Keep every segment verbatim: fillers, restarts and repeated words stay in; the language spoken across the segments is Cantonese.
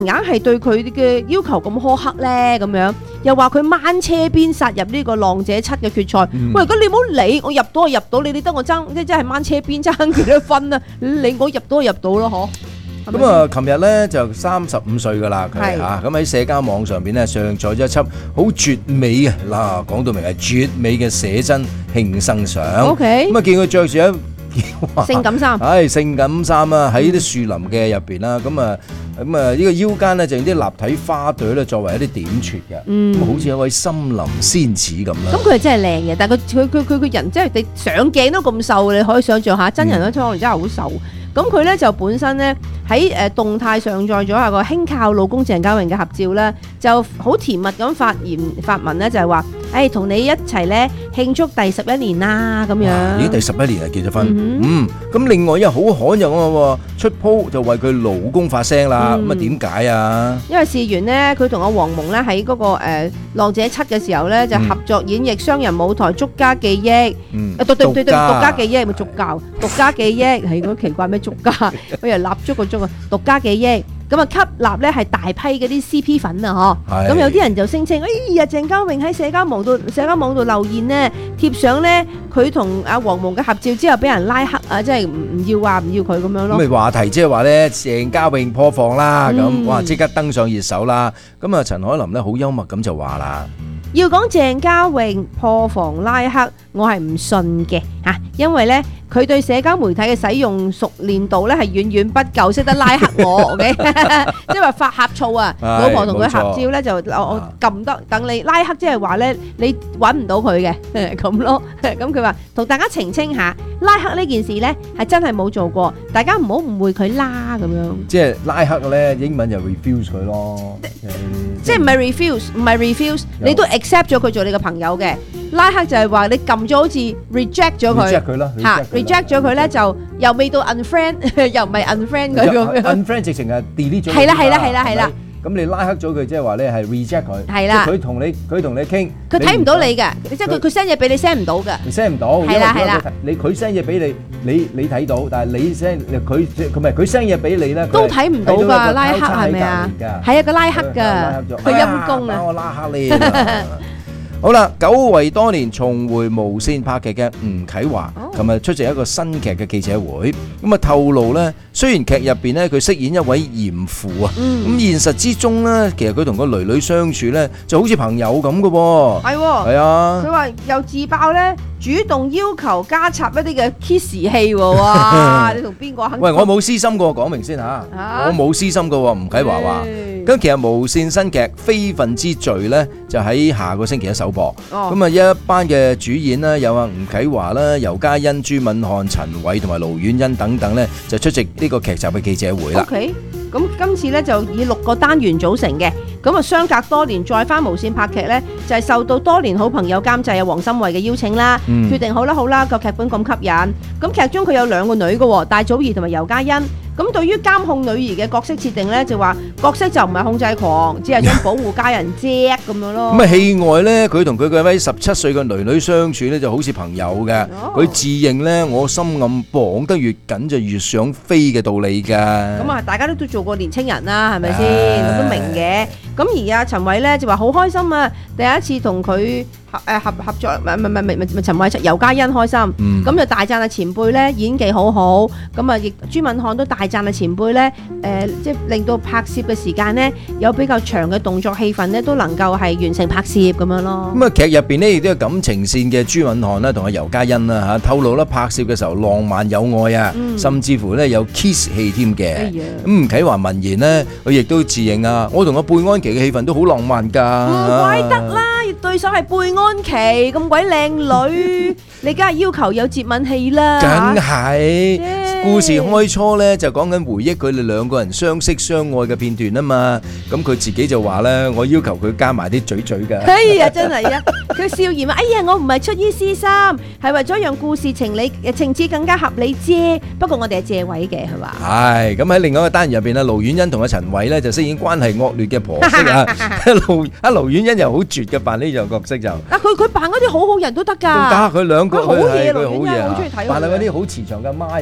硬係對佢嘅要求咁苛刻咧？咁樣又話佢掹車邊殺入呢個浪者七嘅決賽。 嗯、 喂，咁你唔好理我入到就入到，你你得我爭即係真係掹車邊爭幾多分啊？你我入到就入到咯，嗬。 咁啊，琴日咧就三十五歲噶啦，佢係嚇咁喺社交網上邊咧上載咗一輯好絕美嘅嗱，講到明係絕美嘅寫真慶生相。 OK， 咁啊見佢着住一性感衫， 唉性感衫啊，喺啲樹林嘅入邊啦，咁啊咁啊呢個腰間咧就用啲立體花朵咧作為一啲點綴嘅， 嗯， 咁好似一位森林仙子咁啦。 咁佢係真係靚嘅，但係佢佢佢佢個人即係你上鏡都咁瘦，你可以想象下真人咧，可能真係好瘦。咁佢咧就本身咧喺誒動態上載咗下個輕靠老公鄭嘉穎嘅合照咧，就好甜蜜咁發言發文咧，就係話：誒同你一齊咧慶祝第十一年啦咁樣。 已經第十一年啊結咗婚。 嗯嗯，咁另外一個好罕有啊喎，出 po 就為佢老公發聲啦。咁啊點解啊？ 因為事緣咧，佢同阿黃蒙咧喺嗰個誒浪者七嘅時候咧，就合作演繹雙人舞台《足家記憶》。 嗯， 啊對對對對，獨家記憶咪足教，獨家記憶係嗰奇怪咩？足家，佢又蠟燭個燭啊！獨家記憶咁啊，吸納咧係大批嗰啲 C P 粉啊，嗬。咁有啲人就聲稱，哎呀，鄭嘉穎喺社交網度社交網度留言呢，貼上咧佢同阿黃蒙嘅合照之後，俾人拉黑啊，即係唔唔要啊，唔要佢咁樣咯。 咁咪話題即係話咧，鄭嘉穎破防啦，咁、嗯、哇即刻登上熱搜啦。咁啊，陳凱琳咧好幽默咁就話啦。 要講鄭嘉穎破防拉黑，我係唔信嘅嚇，因為咧佢對社交媒體嘅使用熟練度咧係遠遠不夠，識得拉黑我，OK，即係話發呷醋啊！老婆同佢合照咧就我我撳得等你拉黑，即係話咧你揾唔到佢嘅咁咯。咁佢話同大家澄清下，拉黑呢件事咧係真係冇做過，大家唔好誤會佢啦咁樣。 即係拉黑咧，英文就 refuse 佢咯。 即係唔係 refuse， 唔係 refuse， 你都 accept 咗佢做你個朋友嘅。拉黑就係話你撳咗好似 reject 咗佢， reject 佢啦嚇 reject 咗佢咧就又未到 unfriend， 又唔係 unfriend 佢咁樣。 unfriend 直情係 delete 咗。 係啦係啦係啦係啦。 咁你拉黑咗佢，即係話咧係 reject 佢。 係啦。 佢同你佢同你傾， 佢睇唔到你嘅，即係佢佢 send 嘢俾你 send 唔到嘅。 你 send 唔到。 係啦係啦。 你佢 send 嘢俾你，你你睇到，但係你 send 佢佢唔係佢 send 嘢俾你咧， 都睇唔到㗎，拉黑係咪啊？係啊，個拉黑㗎，佢陰公啊！ 我拉黑你。好啦，久違多年重回無線拍劇嘅吳啟華，琴日出席一個新劇嘅記者會，咁啊透露咧，雖然劇入邊咧佢飾演一位嚴父啊，咁現實之中咧，其實佢同個女女相處咧就好似朋友咁嘅喎。係喎，係啊。佢話又自爆咧，主動要求加插一啲嘅 kiss 戲喎，哇！你同邊個肯？ 喂，我冇私心過，講明先嚇，我冇私心過喎。吳啟華話。咁其實無線新劇《非分之罪》咧，就喺下個星期一首播。咁啊，一班嘅主演啦，有啊吳啟華啦、尤嘉欣、朱敏瀚、陳偉同埋盧宛茵等等咧，就出席呢個劇集嘅記者會啦。 OK，咁今次咧就以六個單元組成嘅，咁啊相隔多年再翻無線拍劇咧，就係受到多年好朋友監製啊黃心慧嘅邀請啦，決定好啦好啦個劇本咁吸引，咁劇中佢有兩個女嘅，戴祖兒同埋尤嘉欣。咁對於監控女兒嘅角色設定咧，就話角色就唔係控制狂，只係想保護家人啫咁樣咯。 咁啊戲外咧，佢同佢嘅位十七歲嘅女女相處咧，就好似朋友嘅。佢自認咧，我心暗綁得越緊就越想飛嘅道理㗎。咁啊，大家都都做過年青人啦，係咪先？我都明嘅。咁而阿陳偉咧就話好開心啊！第一次同佢合誒合合作，唔係唔係唔係陳偉，尤嘉欣開心。咁就大讚阿前輩咧演技好好。咁啊，亦朱敏瀚都大讚阿前輩咧誒，即係令到拍攝嘅時間咧有比較長嘅動作戲份咧都能夠係完成拍攝咁樣咯。 咁啊，劇入邊咧亦都有感情線嘅朱敏瀚啦，同阿尤嘉欣啦嚇，透露啦拍攝嘅時候浪漫有愛啊，甚至乎咧有 kiss 戲添嘅。咁吳啟華文言咧，佢亦都自認啊，我同阿貝安琪嘅戲份都好浪漫㗎。 唔怪得啦，對手係貝安琪咁鬼靚女，你梗係要求有接吻戲啦。 梗係，故事開初咧就講緊回憶佢哋兩個人相識相愛嘅片段啊嘛。咁佢自己就話咧，我要求佢加埋啲嘴嘴㗎。 哎呀，真係啊！佢笑言話：哎呀，我唔係出於私心，係為咗讓故事情理情節更加合理啫。不過我哋係借位嘅，係嘛？ 係咁喺另外一個單元入邊啊，盧宛茵同阿陳偉咧就飾演關係惡劣嘅婆媳啊。盧阿盧宛茵又好絕嘅扮呢樣角色就。 嗱，佢佢扮嗰啲好好人都得㗎。 得佢兩個好嘢，盧宛茵好嘢， 好中意睇。 扮係嗰啲好慈祥嘅媽又。 係啊係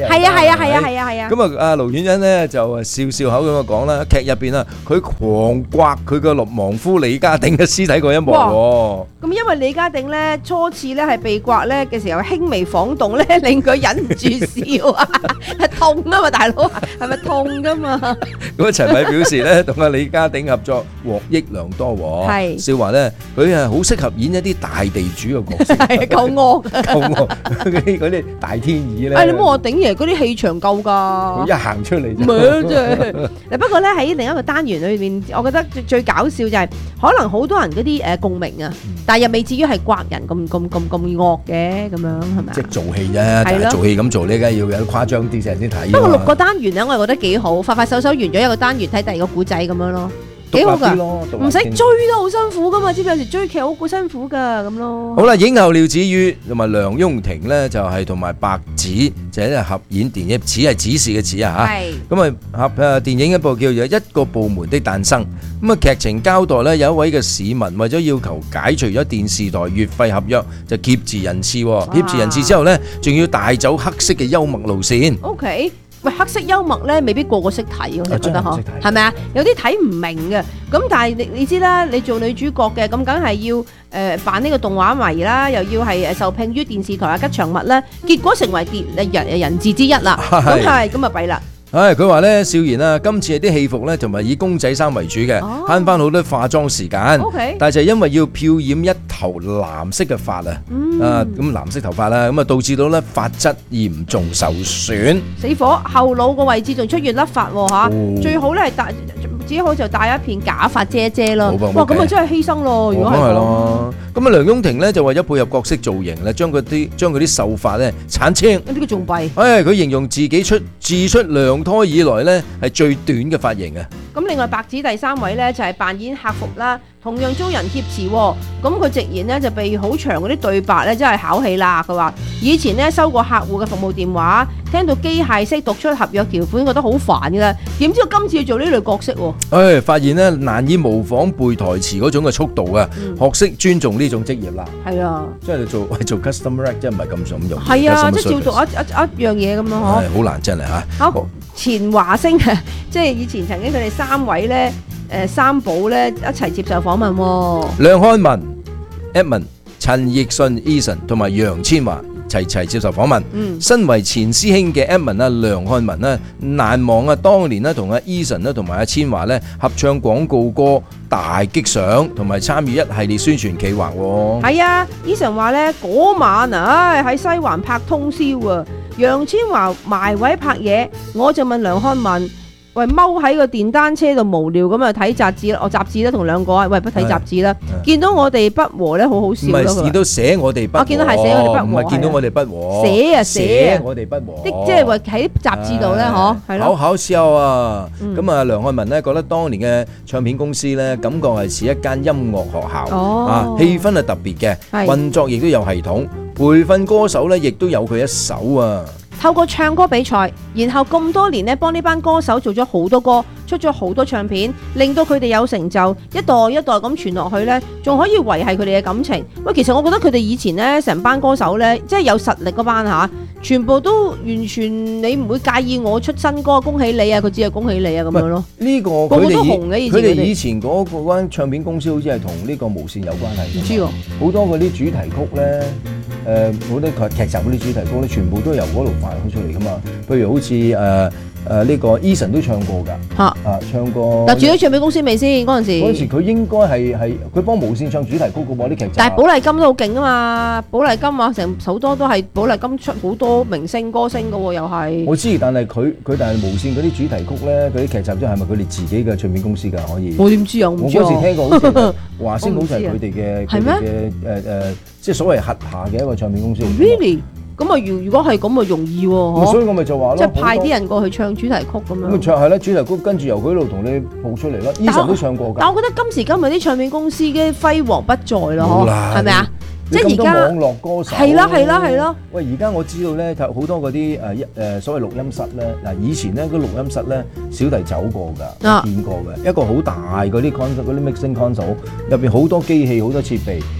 啊係啊係啊係啊。 咁啊，阿盧婉欣咧就笑笑口咁樣講啦，劇入邊啊，佢狂刮佢個亡夫李家鼎嘅屍體嗰一幕喎。 咁因為李家鼎咧初次咧係被刮咧嘅時候輕微晃動咧，令佢忍唔住笑啊，係痛啊嘛，大佬係咪痛噶嘛？ 咁啊，陳偉表示咧，同阿李家鼎合作獲益良多喎。 係笑話咧，佢係好適合演一啲大地主嘅角色， 係夠惡， 夠惡嗰啲嗰啲大天二咧。 哎，你冇話鼎爺嗰啲氣場夠佢㗎。 一行出嚟就唔係啫。嗱不過咧喺另一個單元裏邊，我覺得最最搞笑就係可能好多人嗰啲誒共鳴啊，但係又未至於係刮人咁咁咁咁惡嘅咁樣係咪啊？ 即係做戲啫，但係做戲咁做呢，梗係要有誇張啲先人先睇。 不過六個單元咧，我係覺得幾好，快快手手完咗一個單元，睇第二個古仔咁樣咯。幾好噶，唔使追得好辛苦噶嘛，知唔知有時追劇好好辛苦噶咁咯。 好啦，影后廖子妤同埋梁雍婷咧就係同埋白只就係合演電影，只係指示嘅指啊嚇。咁啊合誒電影一部叫做《一個部門的誕生》。咁啊劇情交代咧，有一位嘅市民為咗要求解除咗電視台月費合約，就挾持人質喎。挾持人質之後咧，仲要帶走黑色嘅幽默路線。 O K。喂，黑色幽默咧，未必個個識睇，我就覺得嗬，係咪啊？有啲睇唔明嘅，咁但係你你知啦，你做女主角嘅，咁梗係要誒、呃、扮呢個動畫迷啦，又要係誒受聘於電視台啊吉祥物啦，結果成為電人人質之一啦，咁係咁啊弊啦！ 唉，佢話咧，笑言啊，今次係啲戲服咧，同埋以公仔衫為主嘅，慳翻好多化妝時間。 Okay. 但係就係因為要漂染一頭藍色嘅髮啊， 嗯、 啊咁藍色頭髮啦，咁啊導致到咧髮質嚴重受損。 死火，後腦個位置仲出現甩髮喎嚇， 哦、最好咧係戴只好就戴一片假髮遮遮咯。 哇， 咁啊真係犧牲咯！如果係咁，咁啊梁雍婷咧就為咗配合角色造型咧，將佢啲將佢啲秀髮咧鏟青。 呢個仲弊。 唉，佢形容自己出自出娘胎以來咧係最短嘅髮型啊！ 咁另外白只第三位咧就係扮演客服啦，同樣遭人挾持喎。咁佢直言咧就被好長嗰啲對白咧真係考起啦。佢話以前咧收過客戶嘅服務電話，聽到機械式讀出合約條款，覺得好煩㗎啦。點知我今次要做呢類角色喎？ 唉，發現咧難以模仿背台詞嗰種嘅速度啊！嗯、學識尊重呢種職業啦。係啊，即係你做做 customer rep 真係唔係咁咁容易。 係啊，即係照讀一一一樣嘢咁樣嗬。 好難真係嚇。 好，錢華星啊，即係以前曾經佢哋三位咧，誒三寶咧一齊接受訪問喎。 梁漢文、Edmond、陳奕迅、Eason 同埋楊千嬅齊齊接受訪問。嗯，身為前師兄嘅 Edmond 啊，梁漢文啊，難忘啊當年咧同阿 Eason 咧同埋阿千嬅咧合唱廣告歌大激賞，同埋參與一系列宣傳企劃喎。係啊 ，Eason 話咧嗰晚啊，唉喺西環拍通宵啊，楊千嬅埋位拍嘢，我就問梁漢文。喂，踎喺個電單車度無聊咁啊睇雜誌啦，我雜誌咧同兩個啊，喂不睇雜誌啦，見到我哋不和咧好好笑咯。 唔係見到寫我哋不和， 我見到係寫我哋不和， 唔係見到我哋不和， 寫啊寫啊， 我哋不和， 即係話喺雜誌度咧，嗬，係咯。 好好笑啊！咁啊，梁漢文咧覺得當年嘅唱片公司咧，感覺係似一間音樂學校，啊氣氛係特別嘅，運作亦都有系統，培訓歌手咧亦都有佢一手啊。 透過唱歌比賽，然後咁多年咧，幫呢班歌手做咗好多歌，出咗好多唱片，令到佢哋有成就，一代一代咁傳落去呢，仲可以維繫佢哋嘅感情。喂，其實我覺得佢哋以前呢，成班歌手呢，即係有實力嗰班嚇，全部都完全你唔會介意我出新歌，恭喜你啊！佢只係恭喜你啊咁樣咯。 呢、這個個個都紅嘅以前。 佢哋以前嗰個間唱片公司好似係同呢個無線有關係。 唔知喎， 好多嗰啲主題曲呢。誒好多劇劇集嗰啲主題曲咧，全部都由嗰度發開出嚟噶嘛。譬如好似誒誒呢個 Eason 都唱過㗎，嚇啊唱過。但係住咗唱片公司未先嗰陣時？嗰陣時佢應該係係佢幫無線唱主題曲嘅喎啲劇集。但係寶麗金都好勁啊嘛！寶麗金啊，成好多都係寶麗金出好多明星歌星嘅喎，又係。我知，但係佢佢但係無線嗰啲主題曲咧，嗰啲劇集即係咪佢哋自己嘅唱片公司㗎？可以。我點知啊？我嗰時聽過好似華星好似係佢哋嘅佢哋嘅誒誒。即係所謂轄下嘅一個唱片公司。Really？ 咁啊，如如果係咁啊，容易喎。所以我咪就話咯，即係派啲人過去唱主題曲咁樣。咁咪唱係啦，主題曲跟住由佢度同你報出嚟咯。Eason 都唱過㗎。但我覺得今時今日啲唱片公司嘅輝煌不再咯，係咪啊？即係而家網絡歌手係啦係啦係咯。喂，而家我知道咧，好多嗰啲誒一誒所謂錄音室咧，嗱以前咧嗰錄音室咧，小弟走過㗎，啊、見過嘅一個好大嗰啲 console 嗰啲 mixing console 入邊好多機器好多設備。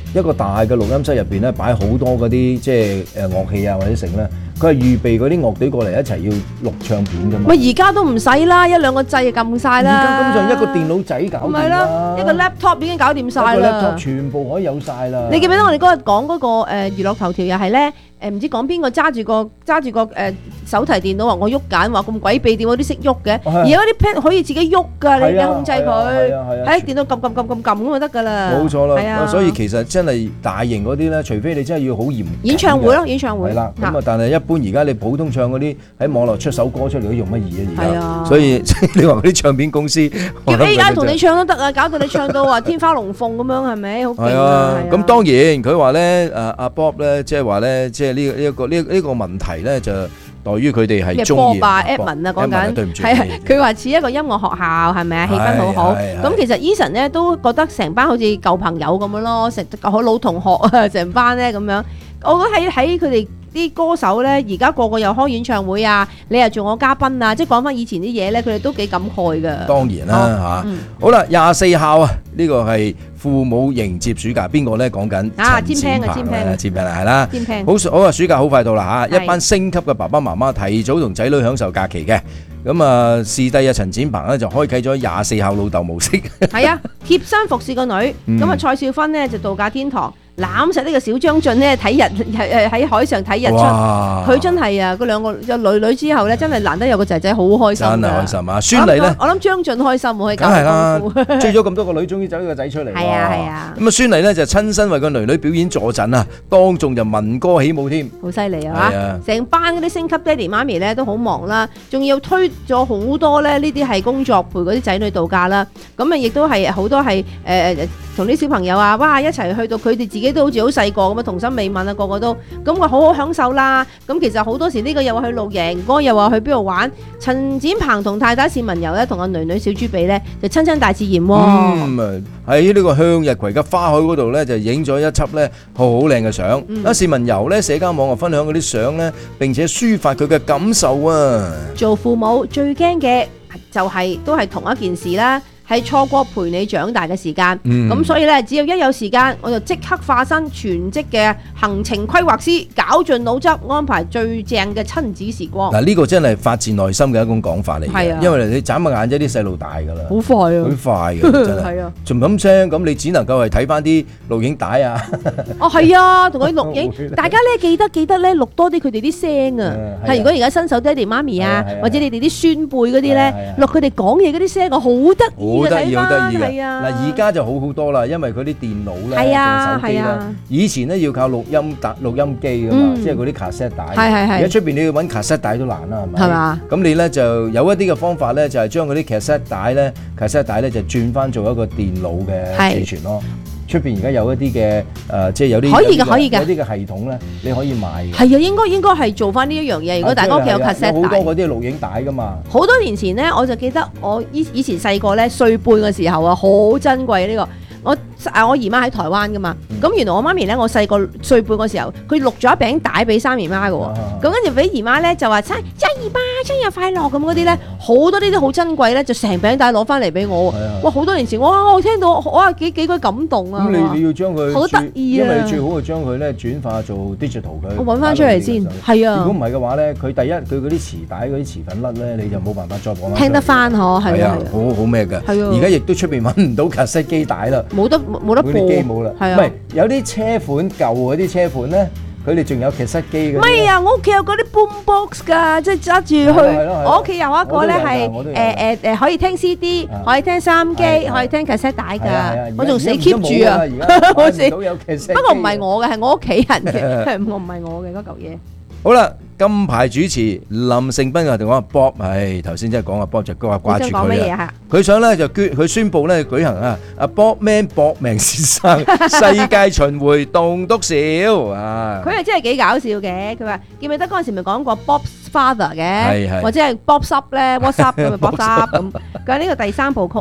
一個大嘅錄音室入邊咧，擺好多嗰啲即係誒樂器啊或者成咧，佢係預備嗰啲樂隊過嚟一齊要錄唱片噶嘛。 咪而家都唔使啦，一兩個掣就撳晒啦。 而家根本上一個電腦仔搞掂啦， 一個 laptop 已經搞掂晒啦。 一個 laptop 全部可以有晒啦。 你記唔記得我哋嗰日講嗰個誒娛樂頭條又係咧？誒唔知講邊個揸住個揸住個誒手提電腦話我喐緊，話咁鬼秘點我啲識喐嘅，而家嗰啲 pad 可以自己喐㗎，你你控制佢喺電腦撳撳撳撳撳咁就得㗎啦。 冇錯啦，所以其實真係大型嗰啲咧，除非你真係要好嚴演唱會咯，演唱會係啦。咁啊，但係一般而家你普通唱嗰啲喺網絡出首歌出嚟都用乜嘢啊？而家，所以你話嗰啲唱片公司叫 A I 同你唱都得啊，搞到你唱到話天花龍鳳咁樣係咪？好勁啊！ 咁當然佢話咧，誒阿 Bob 咧，即係話咧，即係呢呢一個呢呢個問題咧，就在於佢哋係中意。 Bob Edmond 啊，講緊對唔住，係啊，佢話似一個音樂學校係咪啊？氣氛好好。咁其實 Eason 咧都覺得成班好似舊朋友咁樣咯，成好老同學啊，成班咧咁樣。我覺得喺喺佢哋啲歌手咧，而家個個又開演唱會啊，你又做我嘉賓啊，即係講翻以前啲嘢咧，佢哋都幾感慨噶。當然啦嚇，好啦，廿四號啊，呢個係父母迎接暑假，邊個咧講緊？ 啊，尖聽啊，尖聽啊，尖聽啦，係啦， 尖聽。 好好啊，暑假好快到啦嚇，一班星級嘅爸爸媽媽提早同仔女享受假期嘅。咁啊，視帝啊陳展鵬咧就開啟咗廿四號老豆模式。係啊，貼身服侍個女。咁啊，蔡少芬呢就度假天堂。攬實呢個小張進咧睇日誒喺海上睇日出，佢真係啊！嗰兩個有女女之後咧，真係難得有個仔仔好開心。真係開心啊！孫俪咧，我諗張進開心，可以搞功夫。梗係啦，追咗咁多個女，終於走呢個仔出嚟。係啊係啊！咁啊，孫俪咧就親身為個女女表演助陣啊，當眾就民歌起舞添。好犀利啊！成班嗰啲星級爹哋媽咪咧都好忙啦，仲要推咗好多咧呢啲係工作陪嗰啲仔女度假啦。咁啊，亦都係好多係誒誒同啲小朋友啊，哇一齊去到佢哋自己。都好似好細個咁啊，童心未泯啊，個個都咁我好好享受啦。咁其實好多時呢個又話去露營，嗰個又話去邊度玩。陳展鵬同太太市民遊咧，同阿女女小豬比咧，就親親大自然喎。嗯，喺呢個向日葵嘅花海嗰度咧，就影咗一輯咧好好靚嘅相。啊，市民遊咧社交網絡分享嗰啲相咧，並且抒發佢嘅感受啊。做父母最驚嘅就係都係同一件事啦。係錯過陪你長大嘅時間，咁、嗯、所以咧，只要一有時間，我就即刻化身全職嘅行程規劃師，絞盡腦汁安排最正嘅親子時光。嗱，呢個真係發自內心嘅一種講法嚟嘅，啊、因為你眨下眼啫，啲細路大㗎啦，好快啊，好快嘅真係，係啊，仲咁聲咁，你只能夠係睇翻啲錄影帶啊。哦，係啊，同佢錄影，大家咧記得記得咧錄多啲佢哋啲聲啊。係、啊，如果而家新手爹哋媽咪啊，或者你哋啲孫輩嗰啲咧，錄佢哋講嘢嗰啲聲，我好得意。好得意，好得意嘅。嗱，而家就好好多啦，因為佢啲電腦咧，手機咧，以前咧要靠錄音帶、錄音機噶嘛，即係嗰啲卡式帶。係係係。而家出邊你要揾卡式帶都難啦，係咪？係嘛？咁你咧就有一啲嘅方法咧，就係將嗰啲卡式帶咧、卡式帶咧就轉翻做一個電腦嘅寄存咯。出邊而家有一啲嘅誒，即係有啲可以嘅，可以嘅，有啲嘅系統咧，你可以買嘅。係啊，應該應該係做翻呢一樣嘢。如果大家屋企有 cassette 帶，好多嗰啲錄影帶噶嘛。好多年前咧，我就記得我以以前細個咧歲半嘅時候啊，好珍貴呢個。我啊我姨媽喺台灣噶嘛，咁、嗯、原來我媽咪咧，我細個歲半嘅時候，佢錄咗一餅帶俾三姨媽嘅喎，咁跟住俾姨媽咧就話生生姨媽生日快樂咁嗰啲咧，好多呢啲好珍貴咧，就成餅帶攞翻嚟俾我。哇！好多年前，哇！我聽到哇幾幾鬼感動啊！咁你你要將佢好得意啊！因為你最好係將佢咧轉化做 digital 佢。我揾翻出嚟先，係啊！如果唔係嘅話咧，佢第一佢嗰啲磁帶嗰啲磁粉甩咧，你就冇辦法再講。聽得翻嗬，係啊，好好咩嘅。係啊！而家亦都出邊揾唔到卡式機帶啦。冇得冇得播，機冇啦，係啊，唔係有啲車款舊嗰啲車款咧，佢哋仲有卡式機嘅。唔係啊，我屋企有嗰啲 boombox 㗎，即係揸住去。我屋企有一個咧係誒誒誒可以聽 C D，可以聽收音機，可以聽卡式帶㗎。我仲死 keep 住啊！我死，不過唔係我嘅，係我屋企人嘅，係我唔係我嘅嗰嚿嘢。好啦。金牌主持林盛斌啊，同我話 Bob， 唉，頭先真係講阿 Bob 就話掛住佢啊。佢想咧就捐，佢宣佈咧舉行啊，阿 Bobman 搏命先生世界巡迴棟篤笑啊！佢係真係幾搞笑嘅。佢話記唔記得嗰陣時咪講過 Bob's Father 嘅，或者係 Bob Up 咧 ，What's Up 咁咪 Bob Up 咁。佢係呢個第三部曲啦。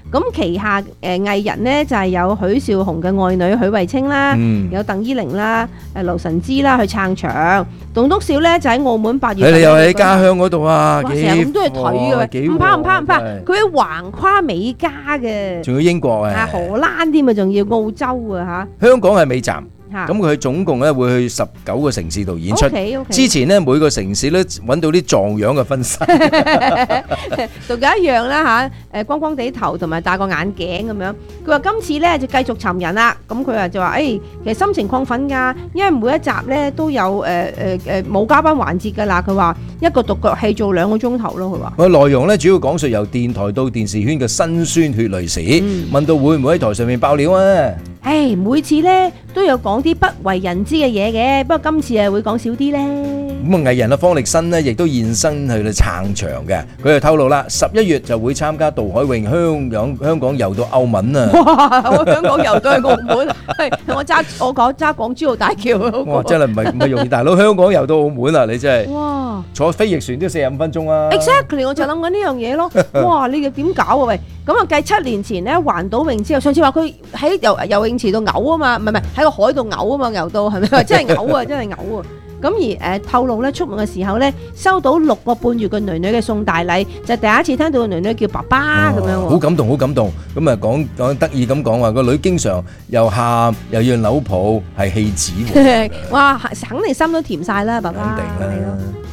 咁旗下誒藝人呢，就係有許紹雄嘅愛女許慧清啦， 嗯有鄧依玲啦、誒盧神芝啦去撐場。棟篤笑咧就喺澳門八月份。 你又喺家鄉嗰度啊？ 哇！成日咁多去睇嘅，唔怕唔怕唔怕，佢喺橫跨美加嘅， 仲要英國啊， 荷蘭添啊，仲要澳洲啊嚇。 香港係尾站。 嚇咁佢總共咧會去十九個城市度演出。 OK OK。 之前咧每個城市咧揾到啲撞樣嘅分身， 仲有一樣啦嚇，誒光光地頭同埋戴個眼鏡咁樣。佢話今次咧就繼續尋人啦。咁佢話就話誒，其實心情亢奮㗎，因為每一集咧都有誒誒誒冇嘉賓環節㗎啦。佢話一個獨腳戲做兩個鐘頭咯。佢話個內容咧主要講述由電台到電視圈嘅辛酸血淚史。問到會唔會喺台上面爆料啊？ 誒每次咧都有講啲不為人知嘅嘢嘅，不過今次啊會講少啲咧。 咁啊藝人啊方力申呢亦都現身去到撐場嘅，佢就透露啦，十一月就會參加杜海泳香港香港遊到澳門啊！ 哇！我香港遊到去澳門，係我揸我講揸港珠澳大橋嗰個。 哇！真係唔係唔係容易，大佬香港遊到澳門啊！你真係哇！ 坐飛翼船都四十五分鐘啊 Exactly， 我就諗緊呢樣嘢咯。哇！你又點搞啊？喂，咁啊計七年前咧環島泳之後，上次話佢喺游游泳池度嘔啊嘛，唔係唔係喺個海度嘔啊嘛，游到係咪？真係嘔啊！真係嘔啊！咁而誒透露咧出門嘅時候咧，收到六個半月嘅女女嘅送大禮，就第一次聽到個女女叫爸爸咁樣喎。 好感動，好感動。咁啊講講得意咁講話，個女經常又喊又要扭抱，係戲子喎。 哇！肯定心都甜晒啦，爸爸。 肯定啦。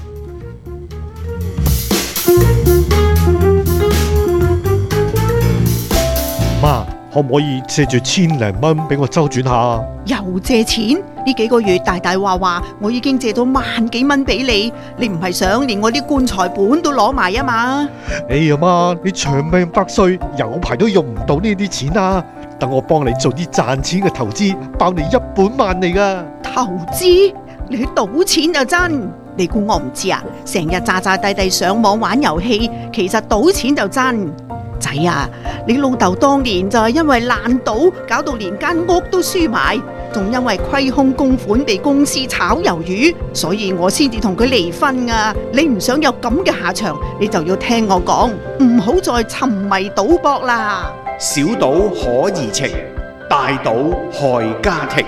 媽，可唔可以借住千零蚊俾我周轉下？ 又借錢？呢幾個月大大話話，我已經借到萬幾蚊俾你，你唔係想連我啲棺材本都攞埋啊嘛？ 哎呀媽，你長命百歲，有排都用唔到呢啲錢啊！等我幫你做啲賺錢嘅投資，包你一本萬利噶。 投資？你去賭錢就真？你估我唔知啊？成日詐詐諦諦上網玩遊戲，其實賭錢就真。仔啊，你老豆當年就係因為爛賭，搞到連間屋都輸埋，仲因為虧空公款被公司炒魷魚，所以我先至同佢離婚啊！你唔想有咁嘅下場，你就要聽我講，唔好再沉迷賭博啦。 小賭可怡情，大賭害家庭。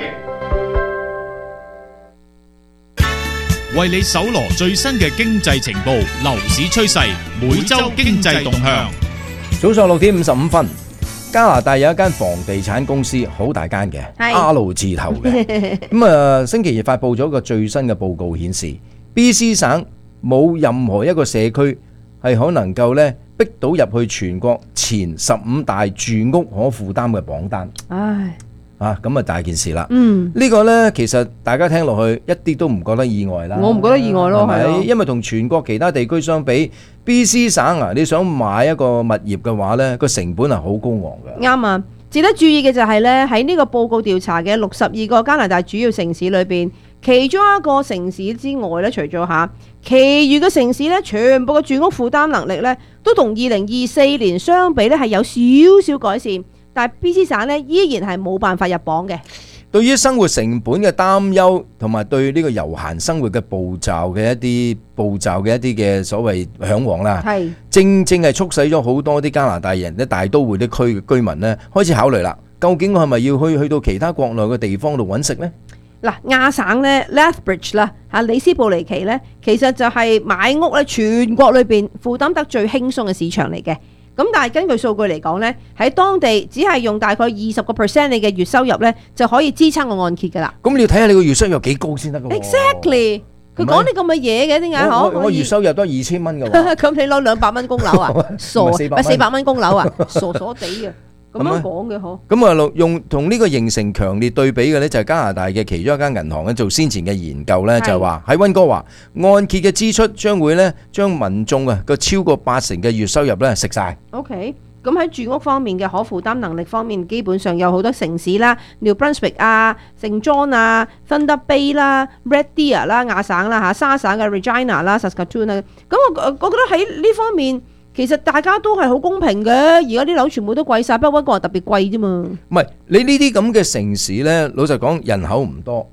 為你搜羅最新嘅經濟情報、樓市趨勢、每周經濟動向。 早上六點五十五分，加拿大有一間房地產公司，好大間嘅 R 字頭嘅。咁啊，星期二發布咗一個最新嘅報告顯示 ，B C 省冇任何一個社區係可能夠咧逼到入去全國前十五大住屋可負擔嘅榜單。 唉。 啊，咁啊大件事啦！ 嗯， 呢個呢，其實大家聽落去一啲都唔覺得意外啦。 我唔覺得意外咯，係咪？因為同全國其他地區相比 ，B C 省啊，你想買一個物業嘅話呢，個成本係好高昂嘅。 啱啊！值得注意嘅就係呢，喺呢個報告調查嘅六十二個加拿大主要城市裏邊，其中一個城市之外呢，除咗嚇，其餘嘅城市呢，全部嘅住屋負擔能力呢，都同二零二四年相比呢，係有少少改善。但係 B C 省咧依然係冇辦法入榜嘅。 對於生活成本嘅擔憂，同埋對呢個悠閒生活嘅步驟嘅一啲步驟嘅一啲嘅所謂嚮往啦， 係正正係促使咗好多啲加拿大人咧大都會啲區嘅居民咧開始考慮啦。究竟我係咪要去去到其他國內嘅地方度揾食呢？ 嗱，亞省咧 Lethbridge 啦嚇里斯布尼奇咧，其實就係買屋咧全國裏邊負擔得最輕鬆嘅市場嚟嘅。咁但係根據數據嚟講咧，喺當地只係用大概二十個 percent 你嘅月收入咧，就可以支撐個按揭㗎啦。 咁你要睇下你個月收入有幾高先得㗎喎。 Exactly，佢講啲咁嘅嘢嘅點解？ 我我月收入都係二千蚊㗎喎。 咁你攞兩百蚊供樓啊？傻，唔係四百蚊供樓啊？傻傻地嘅。咁樣講嘅嗬， 咁啊用同呢個形成強烈對比嘅呢，就係加拿大嘅其中一間銀行咧做先前嘅研究呢，就係話喺溫哥華按揭嘅支出將會呢將民眾啊個超過八成嘅月收入呢食晒。 OK，咁喺住屋方面嘅可負擔能力方面，基本上有好多城市啦 ，New Brunswick 啊、聖 John 啊、Thunder Bay 啦、Red Deer 啦、亞省啦嚇、沙省嘅 Regina 啦、Saskatoon 啊，咁我我覺得喺呢方面。其實大家都係好公平嘅，而家啲樓全部都貴晒，不過溫哥華特別貴啫嘛。 唔係你呢啲咁嘅城市呢，老實講人口唔多， 嗯，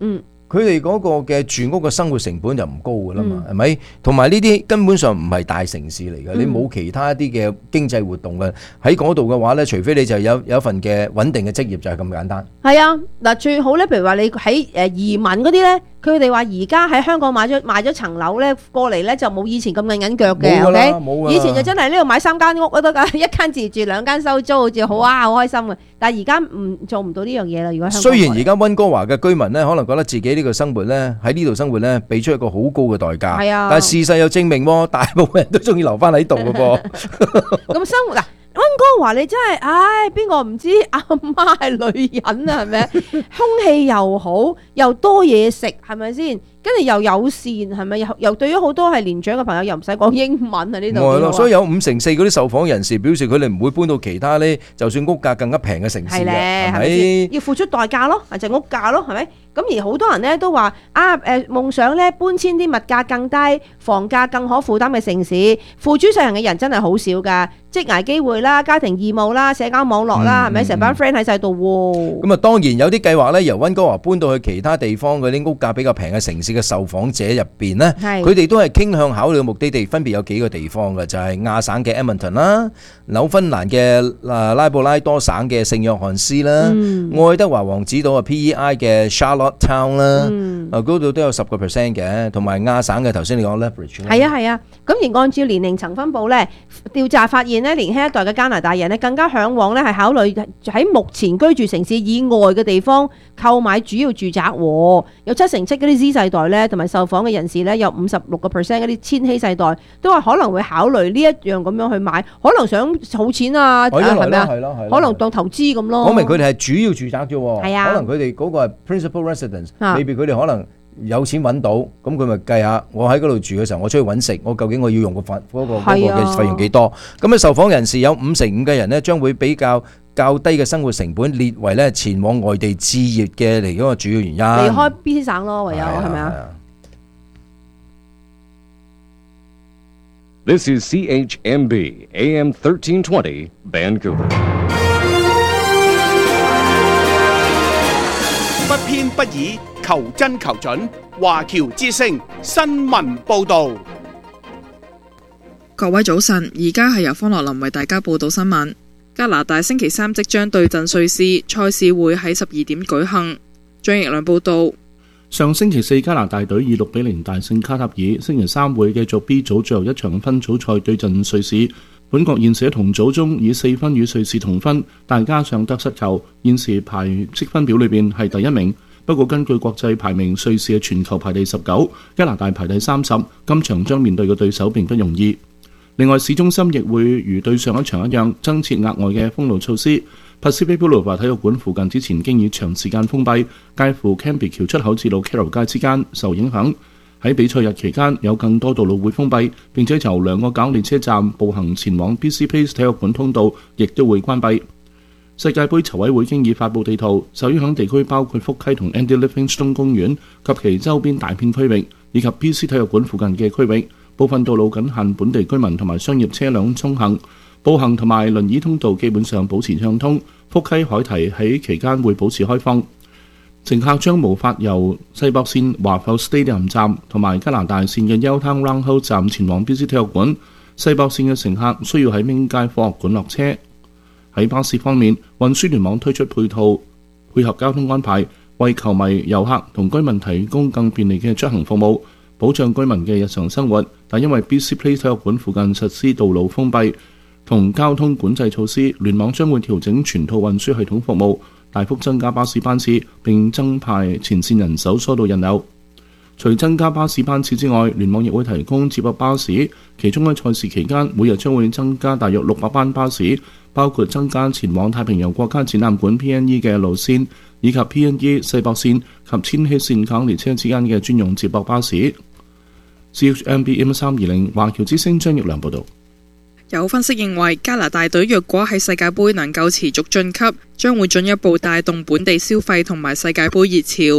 佢哋嗰個嘅住屋嘅生活成本就唔高噶啦嘛，係咪？同埋呢啲根本上唔係大城市嚟嘅，你冇其他一啲嘅經濟活動嘅喺嗰度嘅話咧，除非你就有有一份嘅穩定嘅職業，就係咁簡單。 係啊，嗱最好咧，譬如話你喺誒移民嗰啲咧，佢哋話而家喺香港買咗買咗層樓咧，過嚟咧就冇以前咁緊緊腳嘅， 冇㗎啦 OK？ 冇㗎啦以前就真係呢度買三間屋都得㗎，一間自住兩間收租，好似好啊好開心嘅。但係而家唔做唔到呢樣嘢啦。如果香港雖然而家溫哥華嘅居民咧，可能覺得自己呢個生活咧喺呢度生活咧，俾出一個好高嘅代價。 係啊但係事實又證明喎，大部分人都中意留翻喺度嘅噃。 咁生活嗱。溫哥華你真係，唉，邊個唔知阿媽係女人啊？係咪？空氣又好，又多嘢食，係咪先？跟住又友善，係咪？又又對於好多係年長嘅朋友，又唔使講英文啊！呢度係咯，所以有五成四嗰啲受訪人士表示，佢哋唔會搬到其他咧，就算屋價更加平嘅城市嘅， 係咧， 係係咪先？ 咪？ 要付出代價咯，就係屋價咯，係咪？咁而好多人咧都話啊，誒夢想咧搬遷啲物價更低、房價更可負擔嘅城市，付諸實行嘅人真係好少㗎。職涯機會啦、家庭義務啦、社交網絡啦，係咪？成班 friend 喺晒度喎。 咁啊，當然有啲計劃咧，由溫哥華搬到去其他地方嗰啲屋價比較平嘅城市嘅受訪者入邊咧， 係佢哋都係傾向考慮嘅目的地分別有幾個地方嘅，就係亞省嘅 Edmonton 啦、紐芬蘭嘅啊拉布拉多省嘅聖約翰斯啦、愛德華王子島啊 P E I 嘅 Charlotte Town 啦，啊嗰度都有十個 percent 嘅，同埋亞省嘅頭先你講 Lethbridge。 係啊係啊，咁而按照年齡層分佈咧，調查發現咧，年輕一代嘅加拿大人咧更加嚮往咧係考慮喺目前居住城市以外嘅地方購買主要住宅喎。有七成七嗰啲 Z 世代咧，同埋受訪嘅人士咧，有五十六個 percent 嗰啲千禧世代都話可能會考慮呢一樣咁樣去買，可能想儲錢啊，係咪啊？ 係咯係咯， 可能當投資咁咯。 講明佢哋係主要住宅啫喎， 係啊可能佢哋嗰個係 principal residence， 啊未必佢哋可能有錢揾到，咁佢咪計下，我喺嗰度住嘅時候，我出去揾食，我究竟我要用個費嗰個嗰個係啊嘅費用幾多？咁啊，受訪人士有五成五嘅人呢，將會比較較低嘅生活成本列為咧前往外地置業嘅嚟嗰個主要原因。 離開 B C 省咯，唯有係啊係咪啊？ 係啊 This is C H M B A M thirteen twenty Vancouver. 不偏不倚，求真求準。華僑之聲新聞報導。 各位早晨，而家係由方樂林為大家報道新聞。加拿大星期三即將對陣瑞士，賽事會喺十二點舉行。張奕亮報道。 上星期四加拿大隊以六比零大勝卡塔爾，星期三會繼續 B 組最後一場分組賽對陣瑞士。本國現時喺同組中以四分與瑞士同分，但加上得失球，現時排積分表裏邊係第一名。不過根據國際排名，瑞士係全球排第十九，加拿大排第三十。今場將面對嘅對手並不容易。另外，市中心亦會如對上一場一樣，增設額外嘅封路措施。Pacific Boulevard 體育館附近之前經已長時間封閉，介乎 Cambie 橋出口至到 Carroll 街之間受影響。喺比賽日期間，有更多道路會封閉，並且由兩個搞列車站步行前往 B C Place 體育館通道亦都會關閉。世界盃籌委會經已發布地圖，受影響地區包括福溪同 Andy Livingstone 公園及其周邊大片區域，以及 B C 體育館附近嘅區域。部分道路僅限本地居民同埋商業車輛通行，步行同埋輪椅通道基本上保持暢通。福溪海堤喺期間會保持開放，乘客將無法由西北線華埠 Stadium 站同埋加拿大線嘅 Yaletown Roundhouse 站前往 B C 體育館。西北線嘅乘客需要喺明街科學館落車。喺巴士方面，運輸聯網推出配套配合交通安排，為球迷、遊客同居民提供更便利嘅出行服務，保障居民嘅日常生活。但因為 B C Place 體育館附近實施道路封閉同交通管制措施，聯網將會調整全套運輸系統服務，大幅增加巴士班次，並增派前線人手疏導人流。除增加巴士班次之外，聯網亦會提供接駁巴士，其中喺賽事期間每日將會增加大約六百班巴士，包括增加前往太平洋國家展覽館 P N E 嘅路線，以及 P N E 西北線及千禧線港列車之間嘅專用接駁巴士。C H M B M 三二零華僑之聲張奕良報導。 有分析認為，加拿大隊若果喺世界盃能夠持續晉級，將會進一步帶動本地消費同埋世界盃熱潮。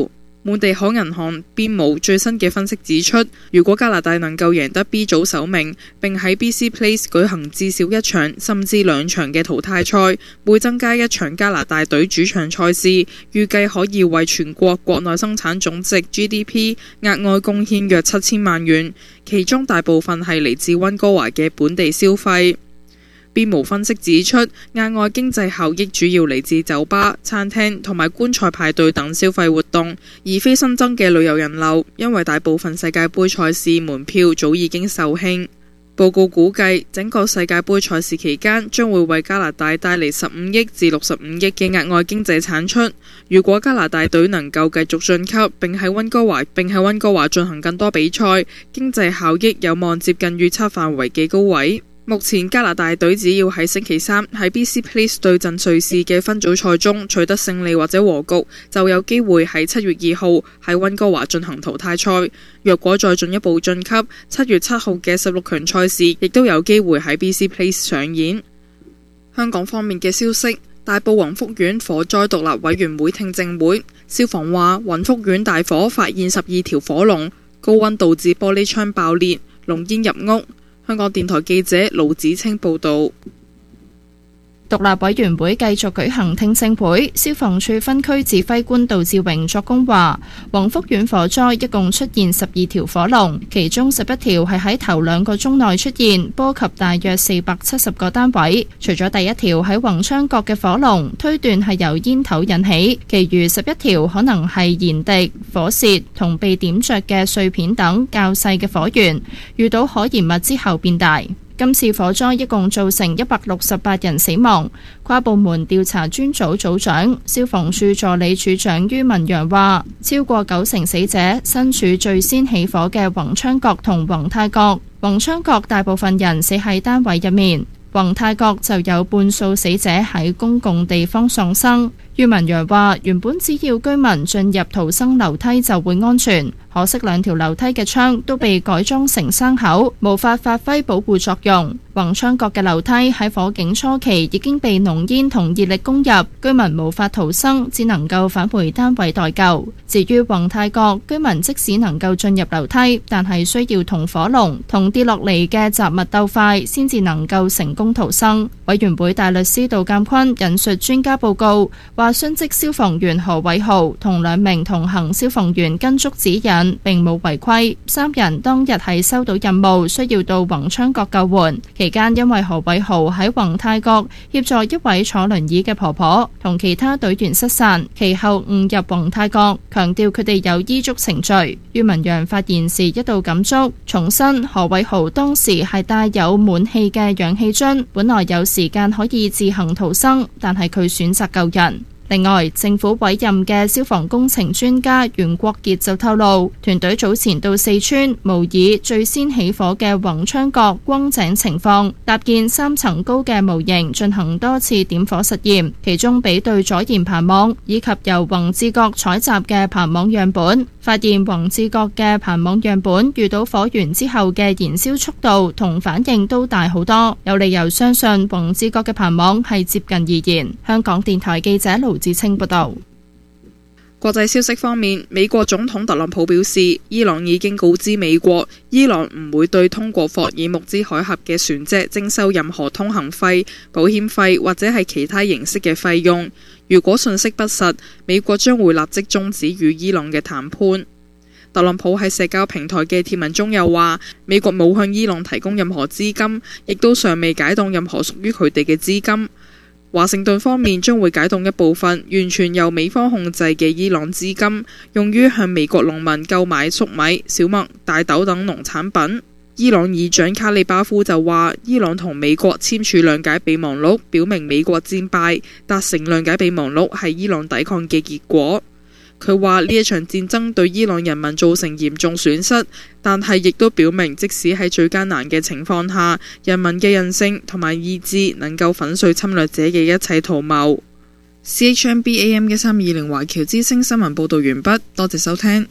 滿地可銀行邊無最新嘅分析指出，如果加拿大能夠贏得 B 組首名，並喺 B C Place 舉行至少一場甚至兩場嘅淘汰賽，會增加一場加拿大隊主場賽事，預計可以為全國國內生產總值 G D P 額外貢獻約七千萬元，其中大部分係嚟自溫哥華嘅本地消費。邊無分析指出，額外經濟效益主要嚟自酒吧、餐廳同埋觀賽派對等消費活動，而非新增嘅旅遊人流，因為大部分世界盃賽事門票早已經售罄。報告估計，整個世界盃賽事期間將會為加拿大帶嚟十五億至六十五億嘅額外經濟產出。如果加拿大隊能夠繼續晉級，並喺溫哥華並喺溫哥華進行更多比賽，經濟效益有望接近預測範圍嘅高位。目前加拿大隊只要喺星期三喺 B C Place 對陣瑞士嘅分組賽中取得勝利或者和局，就有機會喺七月二號喺溫哥華進行淘汰賽。若果再進一步晉級，七月七號嘅十六強賽事亦都有機會喺 B C Place 上演。香港方面嘅消息，大埔宏福苑火災獨立委員會聽證會，消防話宏福苑大火發現十二條火龍，高溫導致玻璃窗爆裂，濃煙入屋。香港電台記者盧子清報道。 獨立委員會繼續舉行聽證會，消防處分區指揮官杜志榮作供話，宏福苑火災一共出現十二條火龍，其中十一條係喺頭兩個鐘內出現，波及大約四百七十個單位。除咗第一條喺宏昌閣嘅火龍，推斷係由煙頭引起，其餘十一條可能係燃滴、火舌同被點着嘅碎片等較細嘅火源，遇到可燃物之後變大。今次火災一共造成一百六十八人死亡。跨部門調查專組組長、消防處助理處長于文陽話，超過九成死者身處最先起火嘅宏昌閣同宏泰閣。宏昌閣大部分人死喺單位入面，宏泰閣就有半數死者喺公共地方喪生。于文陽話，原本只要居民進入逃生樓梯就會安全，可惜兩條樓梯嘅窗都被改裝成生口，無法發揮保護作用。宏昌閣嘅樓梯喺火警初期已經被濃煙同熱力攻入，居民無法逃生，只能夠返回單位待救。至於宏泰閣，居民即使能夠進入樓梯，但係需要同火龍同跌落嚟嘅雜物鬥快，先至能夠成功逃生。委員會大律師杜鑑坤引述專家報告，話殉職消防員何偉豪同兩名同行消防員跟足指引，並冇違規。三人當日係收到任務，需要到宏昌閣救援。期間因為何偉豪喺宏泰閣協助一位坐輪椅嘅婆婆，同其他隊員失散，其後誤入宏泰閣，強調佢哋有依足程序。于文陽發言時一度感觸，重申何偉豪當時係帶有滿氣嘅氧氣樽，本來有時間可以自行逃生，但係佢選擇救人。另外，政府委任嘅消防工程專家袁國傑就透露，團隊早前到四川模擬最先起火嘅宏昌閣光井情況，搭建三層高嘅模型進行多次點火實驗，其中比對阻燃棚網以及由宏志閣採集嘅棚網樣本，發現宏志閣嘅棚網樣本遇到火源之後嘅燃燒速度同反應都大好多，有理由相信宏志閣嘅棚網係接近易燃。香港電台記者盧志清報道。 國際消息方面，美國總統特朗普表示，伊朗已經告知美國，伊朗唔會對通過霍爾木茲海峽嘅船隻徵收任何通行費、保險費或者係其他形式嘅費用。如果信息不實，美國將會立即終止與伊朗嘅談判。特朗普喺社交平台嘅貼文中又話，美國冇向伊朗提供任何資金，亦都尚未解凍任何屬於佢哋嘅資金。華盛頓方面將會解凍一部分完全由美方控制嘅伊朗資金，用於向美國農民購買粟米、小麥、大豆等農產品。伊朗議長卡里巴夫就話，伊朗同美國簽署諒解備忘錄，表明美國戰敗，達成諒解備忘錄係伊朗抵抗嘅結果。佢話呢一場戰爭對伊朗人民造成嚴重損失，但係亦都表明即使喺最艱難嘅情況下，人民嘅韌性同埋意志能夠粉碎侵略者嘅一切圖謀。C H M B A M 嘅三二零華僑之聲新聞報道完畢，多謝收聽。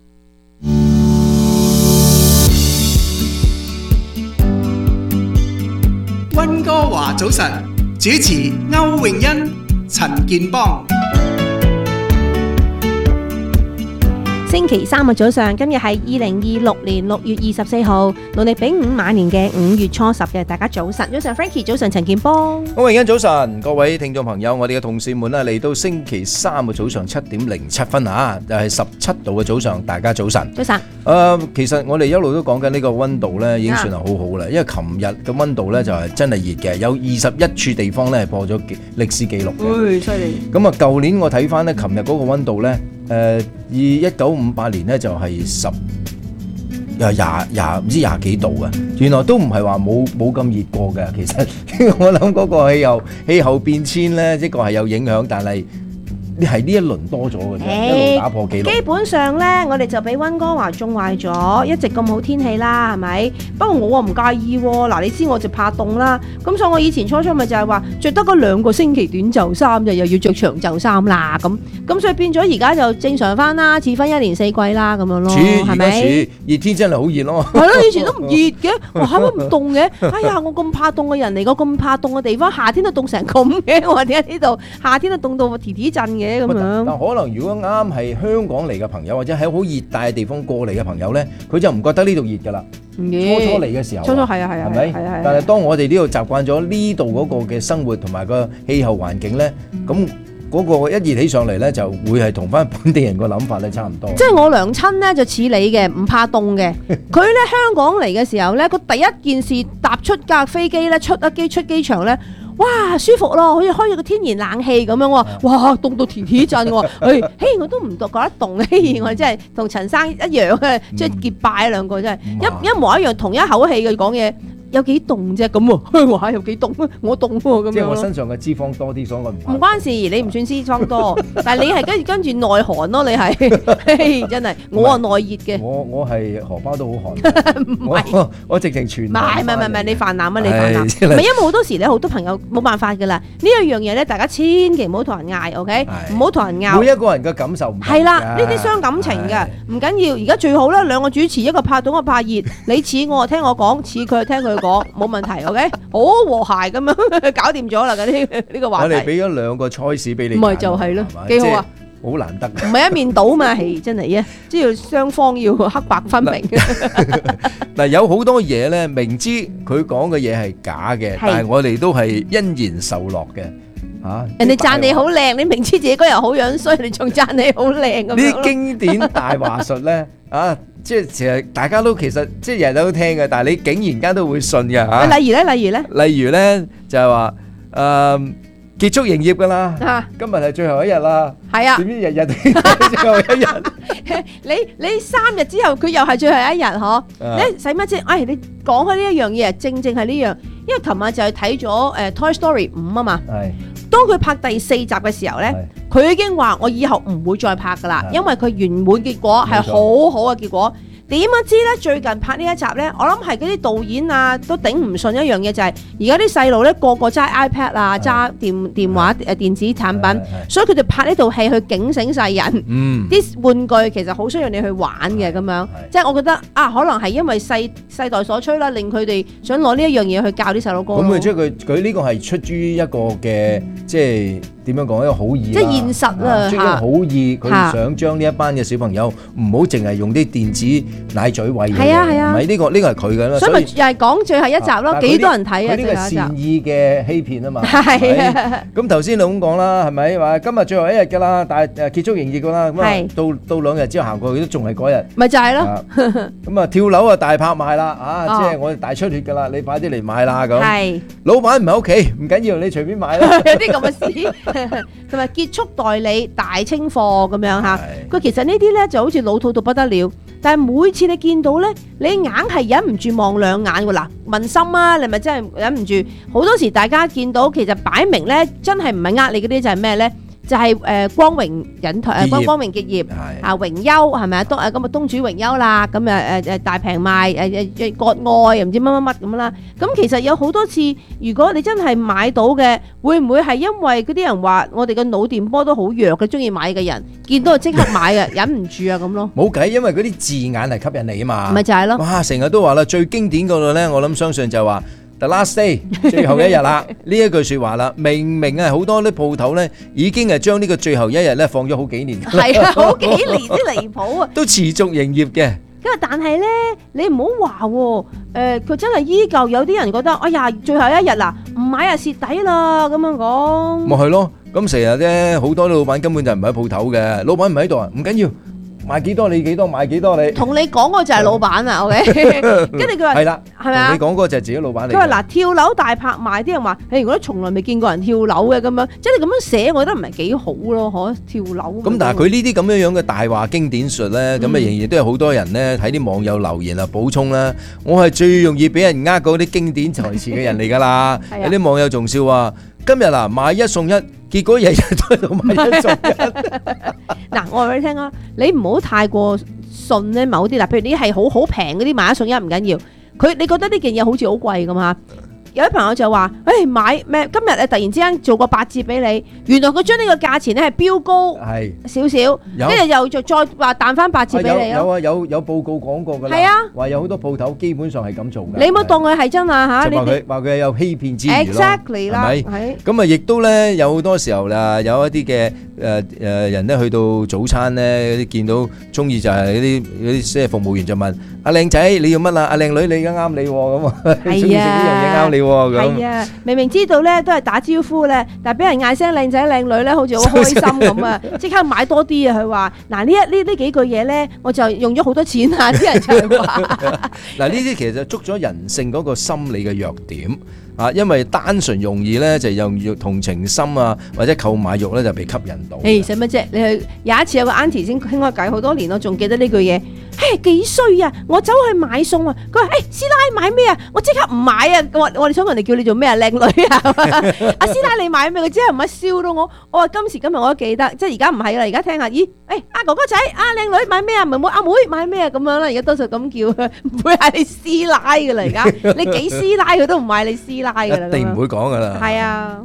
溫哥華早晨，主持歐永欣、陳健邦。 星期三嘅早上，今日係二零二六年六月二十四號，農曆丙午晚年嘅五月初十嘅，大家早晨，早晨 Frankie， 早晨陳健邦， 各位早晨，各位聽眾朋友，我哋嘅同事們啊，嚟到星期三嘅早上七點零七分啊，就係十七度嘅早上，大家早晨。 早晨。 誒、呃，其實我哋一路都講緊呢個溫度咧，已經算係好好啦，因為琴日嘅溫度咧就係真係熱嘅，有二十一處地方咧係破咗歷史紀錄嘅。 喂，犀利！ 咁啊，舊年我睇翻咧，琴日嗰個溫度咧。誒，二一九五八年咧就係十又廿廿唔知廿幾度啊！原來都唔係話冇冇咁熱過嘅，其實我諗嗰個氣候氣候變遷咧，呢個係有影響，但係係呢一輪多咗嘅啫，一路打破紀錄。 基本上咧，我哋就俾溫哥華種壞咗，一直咁好天氣啦，係咪？不過我啊唔介意喎，嗱，你知我就怕凍啦，咁所以我以前初初咪就係話着得嗰兩個星期短袖衫就又要着長袖衫啦，咁咁所以變咗而家就正常翻啦，似翻一年四季啦咁樣咯，係咪？ 似熱天真係好熱咯。 係咯，以前都唔熱嘅，哇嚇乜唔凍嘅？哎呀，我咁怕凍嘅人嚟個咁怕凍嘅地方，夏天都凍成咁嘅，我哋喺呢度夏天都凍到提提震嘅。咁樣， 但可能如果啱係香港嚟嘅朋友，或者喺好熱帶嘅地方過嚟嘅朋友咧，佢就唔覺得呢度熱㗎啦。初初嚟嘅時候， 初初係啊係啊， 係咪？ 係啊係啊。 但係當我哋呢度習慣咗呢度嗰個嘅生活同埋個氣候環境咧，咁嗰個一熱起上嚟咧，就會係同翻本地人個諗法咧差唔多。即係我娘親咧就似你嘅，唔怕凍嘅。佢咧香港嚟嘅時候咧，佢第一件事踏出架飛機咧，出一機出機場咧。哇，舒服咯，好似開咗個天然冷氣咁樣喎！哇，凍到甜甜震喎！嘿，嘿，我都唔覺得凍，嘿，我真係同陳生一樣嘅，即係結拜兩個真係一一模一樣，同一口氣嘅講嘢。有幾凍啫咁喎？我話有幾凍啊？我凍喎咁樣。 即係我身上嘅脂肪多啲，所以我唔怕。 唔關事，你唔算脂肪多，但係你係跟跟住內寒咯，你係真係我啊內熱嘅。 我我係荷包都好寒。唔係，我直情全。唔係唔係唔係， 你泛濫啊！你泛濫。唔係因為好多時咧，好多朋友冇辦法㗎啦。呢一樣嘢咧，大家千祈唔好同人嗌 ，OK？ 唔好同人拗。 每一個人嘅感受唔同。 係啦，呢啲傷感情㗎，唔緊要。而家最好咧，兩個主持一個拍凍，一個拍熱。你似我聽我講，似佢聽佢講，冇問題 ，OK？ 好和諧咁樣搞掂咗啦，嗰啲呢個話題。 我哋俾咗兩個賽事俾你， 唔係就係咯，幾好啊！ 好難得， 唔係一面倒嘛，係真係啊！即係雙方要黑白分明。 嗱，有好多嘢咧，明知佢講嘅嘢係假嘅，但係我哋都係欣然受落嘅。嚇！ 人哋讚你好靚，你明知自己嗰人好樣衰，你仲讚你好靚咁樣。 啲經典大話術咧，啊！即係其實大家都其實即係人都聽嘅，但係你竟然間都會信嘅嚇。 例如咧，例如咧， 例如咧就係話誒結束營業㗎啦，今日係最後一日啦。係啊，點知日日都最後一日？ 你你三日之後佢又係最後一日嗬？你使乜啫？哎，你講開呢一樣嘢，正正係呢樣，因為琴日就係睇咗誒 Toy Story 五啊嘛。係。當佢拍第四集嘅時候咧，佢已經話我以後唔會再拍噶啦，因為佢圓滿結果係好好嘅結果。點樣知咧？最近拍呢一集咧，我諗係嗰啲導演啊都頂唔順一樣嘢，就係而家啲細路咧個個揸 iPad 啊，揸電電話誒電子產品，所以佢哋拍呢套戲去警醒世人。嗯，啲玩具其實好需要你去玩嘅咁樣，即係我覺得啊，可能係因為世世代所趨啦，令佢哋想攞呢一樣嘢去教啲細路哥。 咁佢即係佢佢呢個係出於一個嘅即係點樣講一個好意， 即係現實啊， 出於好意，佢想將呢一班嘅小朋友唔好淨係用啲電子奶嘴餵嘢， 係啊係啊， 唔係呢個呢個係佢嘅啦， 所以咪又係講最後一集咯，幾多人睇啊？ 佢呢個善意嘅欺騙啊嘛， 係啊。咁頭先你咁講啦，係咪話今日最後一日㗎啦？但係誒結束營業㗎啦，咁啊到到兩日之後行過去都仲係嗰日， 咪就係咯。 咁啊跳樓啊大拍賣啦，啊即係我哋大出血㗎啦，你快啲嚟買啦咁。係，老闆唔喺屋企，唔緊要，你隨便買啦。 有啲咁嘅事，同埋結束代理大清貨咁樣嚇。佢其實呢啲咧就好似老土到不得了。但係每次你見到咧，你硬係忍唔住望兩眼喎。嗱，問心啊，你咪真係忍唔住。好多時大家見到其實擺明咧，真係唔係呃你嗰啲就係咩咧？就係誒光榮引退誒光光榮結業啊榮休係咪啊？東誒咁啊東主榮休啦，咁誒誒誒大平賣誒誒割愛又唔知乜乜乜咁啦。咁其實有好多次，如果你真係買到嘅，會唔會係因為嗰啲人話我哋嘅腦電波都好弱嘅，中意買嘅人見到就即刻買嘅，忍唔住啊咁咯。 冇計，因為嗰啲字眼係吸引你啊嘛。 咪就係咯。 哇！成日都話啦，最經典嗰度咧，我諗相信就係話。 The last day， 最後一日啦，呢一句説話啦，明明啊好多啲鋪頭咧已經係將呢個最後一日咧放咗好幾年， 係啊，好幾年先離譜啊， 都持續營業嘅。 咁啊，但係咧，你唔好話喎，誒，佢真係依舊有啲人覺得，哎呀，最後一日啦，唔買啊蝕底啦，咁樣講。 咪係咯，咁成日咧好多老闆根本就唔喺鋪頭嘅，老闆唔喺度啊，唔緊要。買幾多你幾多，買幾多你。 同你講嗰就係老闆啊 ，OK。跟住佢話係啦， 係咪啊？ 同你講嗰個就係自己老闆嚟。 佢話嗱，跳樓大拍賣，啲人話，誒，我都從來未見過人跳樓嘅咁樣，即係你咁樣寫，我覺得唔係幾好咯，可跳樓。 咁但係佢呢啲咁樣樣嘅大話經典術咧，咁啊仍然都有好多人咧睇啲網友留言啊補充啦。我係最容易俾人呃嗰啲經典台詞嘅人嚟㗎啦。有啲網友仲笑話，今日嗱買一送一。結果日日都喺度買一送一。 嗱，我話俾你聽啊，你唔好太過信咧某啲，嗱，譬如啲係好好平嗰啲買一送一唔緊要，佢你覺得呢件嘢好似好貴咁嚇。有啲朋友就話，誒買咩？今日誒突然之間做個八折俾你，原來佢將呢個價錢咧係標高少少，跟住又再再話彈翻八折俾你咯。 有啊，有有報告講過㗎啦。 係啊， 話有好多鋪頭基本上係咁做㗎。 你唔好當佢係真啊嚇！ 就話佢話佢有欺騙之餘咯。 Exactly 啦， 係咪？咁啊，亦都咧有好多時候啦，有一啲嘅誒誒人咧去到早餐咧，見到中意就係嗰啲嗰啲即係服務員就問阿靚仔你要乜啊？阿靚女你而家啱你喎咁啊，中意食呢樣嘢啱你喎咁。 係啊，明明知道咧都係打招呼咧，但係俾人嗌聲靚仔靚女咧，好似好開心咁啊！即刻買多啲啊！佢話嗱呢一呢呢幾句嘢咧，我就用咗好多錢啊！啲人就係話嗱呢啲其實就捉咗人性嗰個心理嘅弱點。啊，因為單純容易咧，就用同情心啊，或者購買欲咧就被吸引到。 誒，使乜啫？你去有一次有個 auntie 先傾開偈好多年，我仲記得呢句嘢。嘿，幾衰啊！我走去買餸啊，佢話：誒，師奶買咩啊？我即刻唔買啊！我我哋想問人哋叫你做咩啊？靚女啊！阿師奶你買咩？佢真係唔係笑到我。我話今時今日我都記得，即係而家唔係啦。而家聽下，咦？誒，阿哥哥仔，阿靚女買咩啊？妹妹阿妹買咩啊？咁樣啦，而家多數咁叫，唔會嗌你師奶噶啦。而家你幾師奶佢都唔嗌你師奶。 一定唔會講噶啦。 係啊。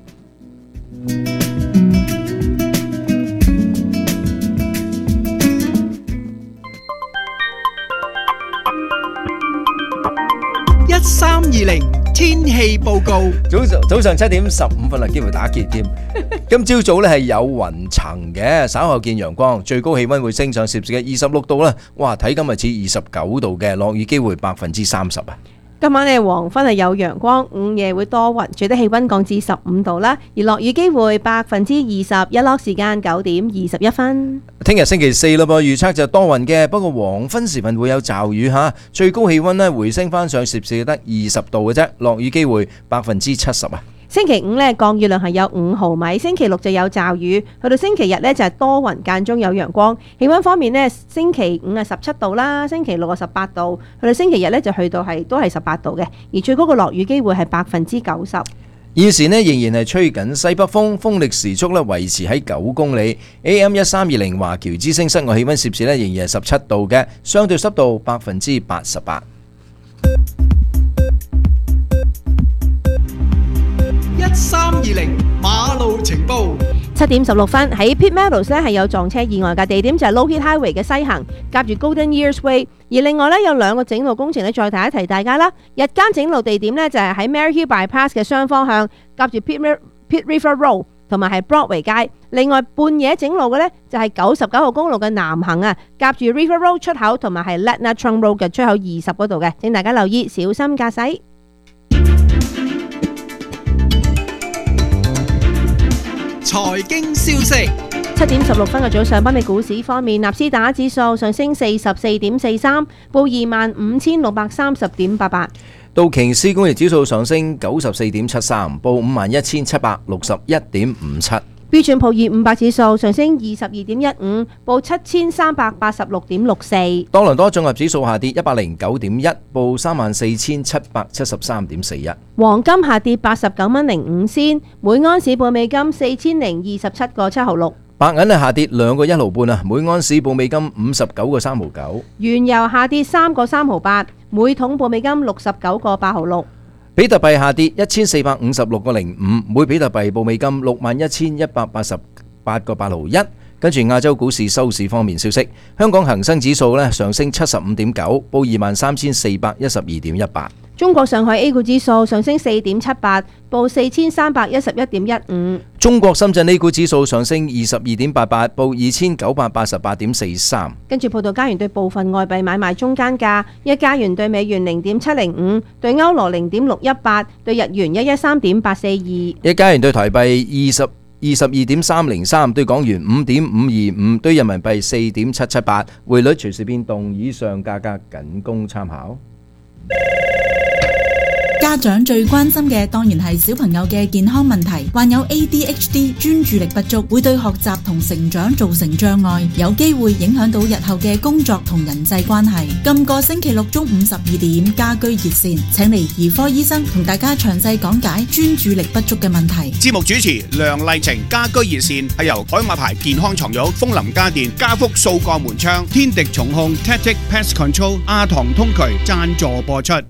一三二零天氣報告。 早上早上七點十五分啦，機會打結添。今朝早咧係有雲層嘅，稍後見陽光，最高氣溫會升上攝氏嘅二十六度啦。哇，睇今日似二十九度嘅，落雨機會百分之三十啊。 今晚嘅黃昏係有陽光，午夜會多雲，最低氣溫降至十五度啦，而落雨機會百分之二十，日落時間九點二十一分。 聽日星期四啦噃，預測就多雲嘅，不過黃昏時分會有驟雨嚇，最高氣溫咧回升翻上攝氏得二十度嘅啫，落雨機會百分之七十啊。 星期五咧降雨量係有五毫米，星期六就有驟雨，去到星期日咧就係多雲間中有陽光。氣溫方面咧，星期五係十七度啦，星期六係十八度，去到星期日咧就去到係都係十八度嘅，而最高嘅落雨機會係百分之九十。 現時呢仍然係吹緊西北風，風力時速咧維持喺九公里。A M 一三二零華僑之聲室外氣溫攝氏咧仍然係十七度嘅，相對濕度百分之八十八。 一三二零馬路情報。 七點十六分喺 Pitt Meadows 咧係有撞車意外嘅，地點就係 Lougheed Highway 嘅西行，夾住 Golden Years Way。而另外咧有兩個整路工程咧，再提一提大家啦。日間整路地點咧就係喺 Maryhill Bypass 嘅雙方向，夾住 Pitt Pitt River Road 同埋係 Broadway 街。另外半夜整路嘅咧就係九十九號公路嘅南行啊，夾住 River Road 出口同埋係 Latna Trunk Road 嘅出口二十嗰度嘅，請大家留意，小心駕駛。 財經消息。 七點十六分嘅早上，北美股市方面，納斯達克指數上升四十四點四三，報二萬五千六百三十點八八。 道瓊斯工業指數上升九十四點七三，報五萬一千七百六十一點五七。 標準普爾五百指數上升二十二點一五，報七千三百八十六點六四。 多倫多綜合指數下跌一百零九點一，報三萬四千七百七十三點四一。 黃金下跌八十九蚊零五仙，每安士報美金四千零二十七個七毫六。 白銀係下跌兩個一毫半啊，每安士報美金五十九個三毫九。 原油下跌三個三毫八，每桶報美金六十九個八毫六。 比特幣下跌一千四百五十六個零五，每比特幣報美金六萬一千一百八十八個八毫一。跟住亞洲股市收市方面消息，香港恒生指數咧上升七十五點九，報二萬三千四百一十二點一八。 中國上海 A 股指數上升四點七八，報四千三百一十一點一五。 中國深圳 A 股指數上升二十二點八八，報二千九百八十八點四三。 跟住葡萄牙元對部分外幣買賣中間價：一加元對美元零點七零五，對歐羅零點六一八，對日元一一三點八四二。 一加元對台幣二十二十二點三零三，對港元五點五二五，對人民幣四點七七八。匯率隨時變動，以上價格僅供參考。 家長最關心嘅當然係小朋友嘅健康問題，患有 A D H D 專注力不足，會對學習同成長造成障礙，有機會影響到日後嘅工作同人際關係。今個星期六中午十二點，家居熱線請嚟兒科醫生同大家詳細講解專注力不足嘅問題。 節目主持梁麗晴，家居熱線係由海馬牌健康床褥、風林家電、家福掃鋼門窗、天敵重控、Tactic Pest Control、亞堂通渠贊助播出。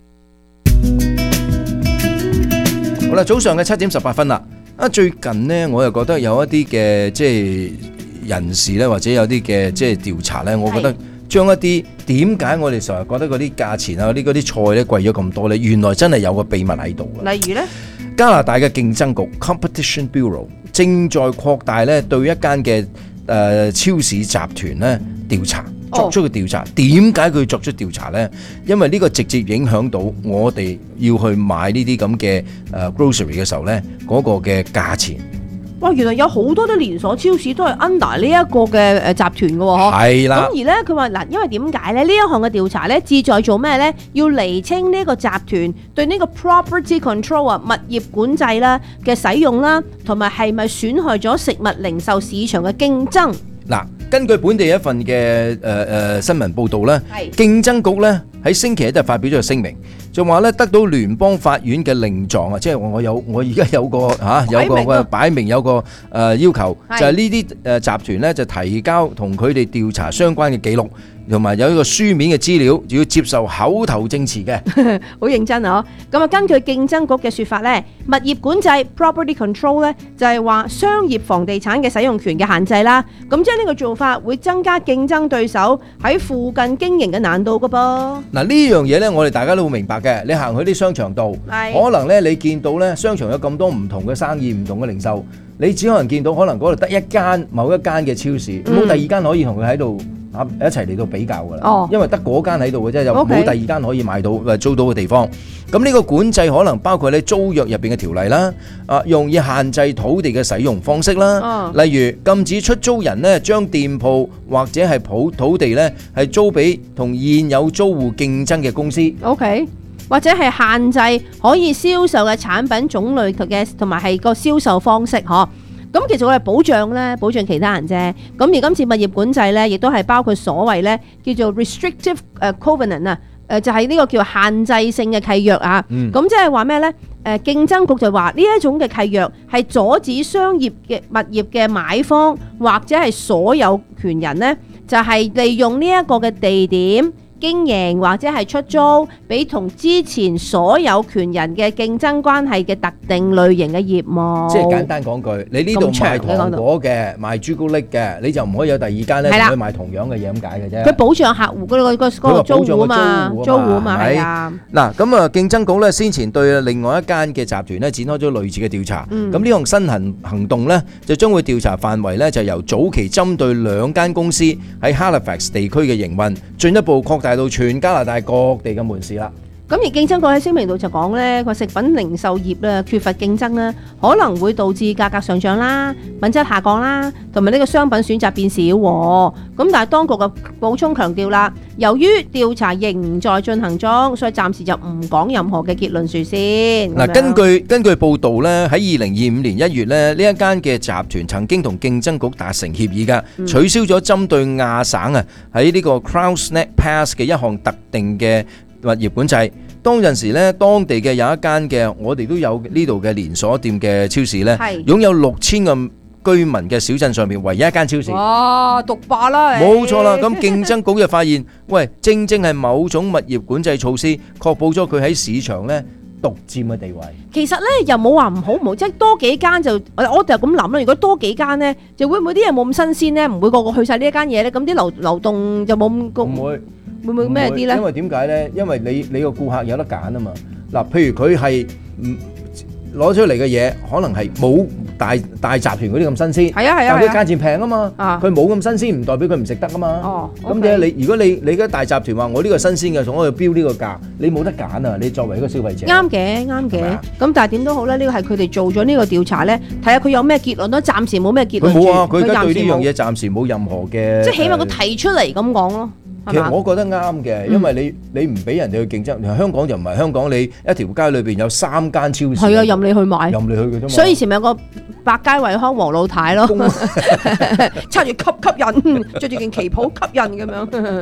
好啦，早上嘅七點十八分啦。啊，最近呢，我又覺得有一啲嘅即係人士咧，或者有啲嘅即係調查咧，我覺得將一啲點解我哋成日覺得嗰啲價錢啊，嗰啲嗰啲菜咧貴咗咁多咧，原來真係有個秘密喺度嘅。 例如咧， 加拿大嘅競爭局 Competition Bureau 正在擴大咧對一間嘅誒超市集團咧調查。作出個調查，點解佢作出調查呢？因為呢個直接影響到我哋要去買呢啲咁嘅誒 grocery 嘅時候呢，嗰個嘅價錢。 哇！原來有好多啲連鎖超市都係 under 呢一個嘅誒集團嘅喎， 係啦。 咁而咧，佢話嗱，因為點解咧？呢一項嘅調查咧，旨在做咩咧？要釐清呢個集團對呢個 property control 啊，物業管制啦嘅使用啦，同埋係咪損害咗食物零售市場嘅競爭？ 嗱，根據本地一份嘅誒誒新聞報導咧，競爭局咧喺星期一就發表咗個聲明，就話咧得到聯邦法院嘅令狀啊，即係我有我而家有個嚇有個個擺明有個誒要求，就係呢啲誒集團咧就提交同佢哋調查相關嘅記錄，同埋有一個書面嘅資料，要接受口頭證詞嘅， 好認真啊！咁啊，根據競爭局嘅説法咧，物業管制 property control 咧就係話商業房地產嘅使用權嘅限制啦。咁即係呢個做法會增加競爭對手喺附近經營嘅難度噶噃。 嗱，呢樣嘢咧，我哋大家都會明白嘅。你行去啲商場度，可能咧你見到咧商場有咁多唔同嘅生意、唔同嘅零售，你只可能見到可能嗰度得一間某一間嘅超市，冇、嗯、第二間可以同佢喺度一齊嚟到比較㗎啦。哦，因為得嗰間喺度嘅啫，又冇第二間可以買到誒租到嘅地方。咁呢個管制可能包括你租約入邊嘅條例啦，啊，容易限制土地嘅使用方式啦，哦、例如禁止出租人呢將店鋪或者係土土地呢係租俾同現有租戶競爭嘅公司。OK。或者係限制可以銷售嘅產品種類嘅，同埋係個銷售方式，嗬。咁其實我哋保障咧，保障其他人啫。咁而今次物業管制咧，亦都係包括所謂咧叫做 restrictive 誒 covenant 啊，誒就係呢個叫限制性嘅契約啊。咁即係話咩咧？誒競爭局就話呢一種嘅契約係阻止商業嘅物業嘅買方或者係所有權人咧，就係利用呢一個嘅地點經營或者係出租俾同之前所有權人嘅競爭關係嘅特定類型嘅業務。即係簡單講句，你呢度賣糖果嘅、賣朱古力嘅，你就唔可以有第二間咧同佢賣同樣嘅嘢咁解嘅啫。佢保障客戶嗰個嗰個嗰個租戶啊嘛，租戶啊嘛係啊。嗱咁啊，競爭局咧先前對另外一間嘅集團咧展開咗類似嘅調查。咁呢項新行行動咧就將會調查範圍咧就由早期針對兩間公司喺 Halifax 地區嘅營運，進一步擴大到全加拿大各地嘅門市啦。咁而競爭局喺聲明度就講咧，個食品零售業咧缺乏競爭啦，可能會導致價格上漲啦、品質下降啦，同埋呢個商品選擇變少。咁但係當局嘅補充強調啦，由於調查仍在進行中，所以暫時就唔講任何嘅結論書先。嗱，根據根據報道咧，喺二零二五年一月咧，呢一間嘅集團曾經同競爭局達成協議㗎，嗯、取消咗針對亞省啊喺呢個 Crown Snack Pass 嘅一項特定嘅物業管制。當陣時咧，當地嘅有一間嘅，我哋都有呢度嘅連鎖店嘅超市咧，擁有六千個居民嘅小鎮上面唯一一間超市。哇！獨霸啦！冇錯啦。咁競爭局就發現，喂，正正係某種物業管制措施，確保咗佢喺市場咧獨佔嘅地位。其實咧又冇話唔好唔好，即係多幾間就我我就咁諗啦。如果多幾間咧，就會唔會啲嘢冇咁新鮮咧？唔會個個去晒呢一間嘢咧，咁啲流流動就冇咁高。唔會。 會唔會咩啲咧？ 因為點解咧？因為你你個顧客有得揀啊嘛。嗱，譬如佢係唔攞出嚟嘅嘢，可能係冇大大集團嗰啲咁新鮮。 係啊係啊， 但佢價錢平啊嘛。佢冇咁新鮮，唔代表佢唔食得啊嘛。 哦， 咁嘅你，如果你你而家大集團話我呢個新鮮嘅，仲可以標呢個價，你冇得揀啊！你作為一個消費者。 啱嘅，啱嘅。咁但係點都好咧，呢個係佢哋做咗呢個調查咧，睇下佢有咩結論咯。暫時冇咩結論。 佢冇啊！佢而家對呢樣嘢暫時冇任何嘅。 即係起碼佢提出嚟咁講咯。 其實我覺得啱嘅，因為你你唔俾人哋去競爭，香港就唔係香港，你一條街裏邊有三間超市， 係啊，任你去買， 任你去嘅啫嘛。所以以前咪有個百佳惠康黃老太咯，揸住吸吸引，着住件旗袍吸引咁樣。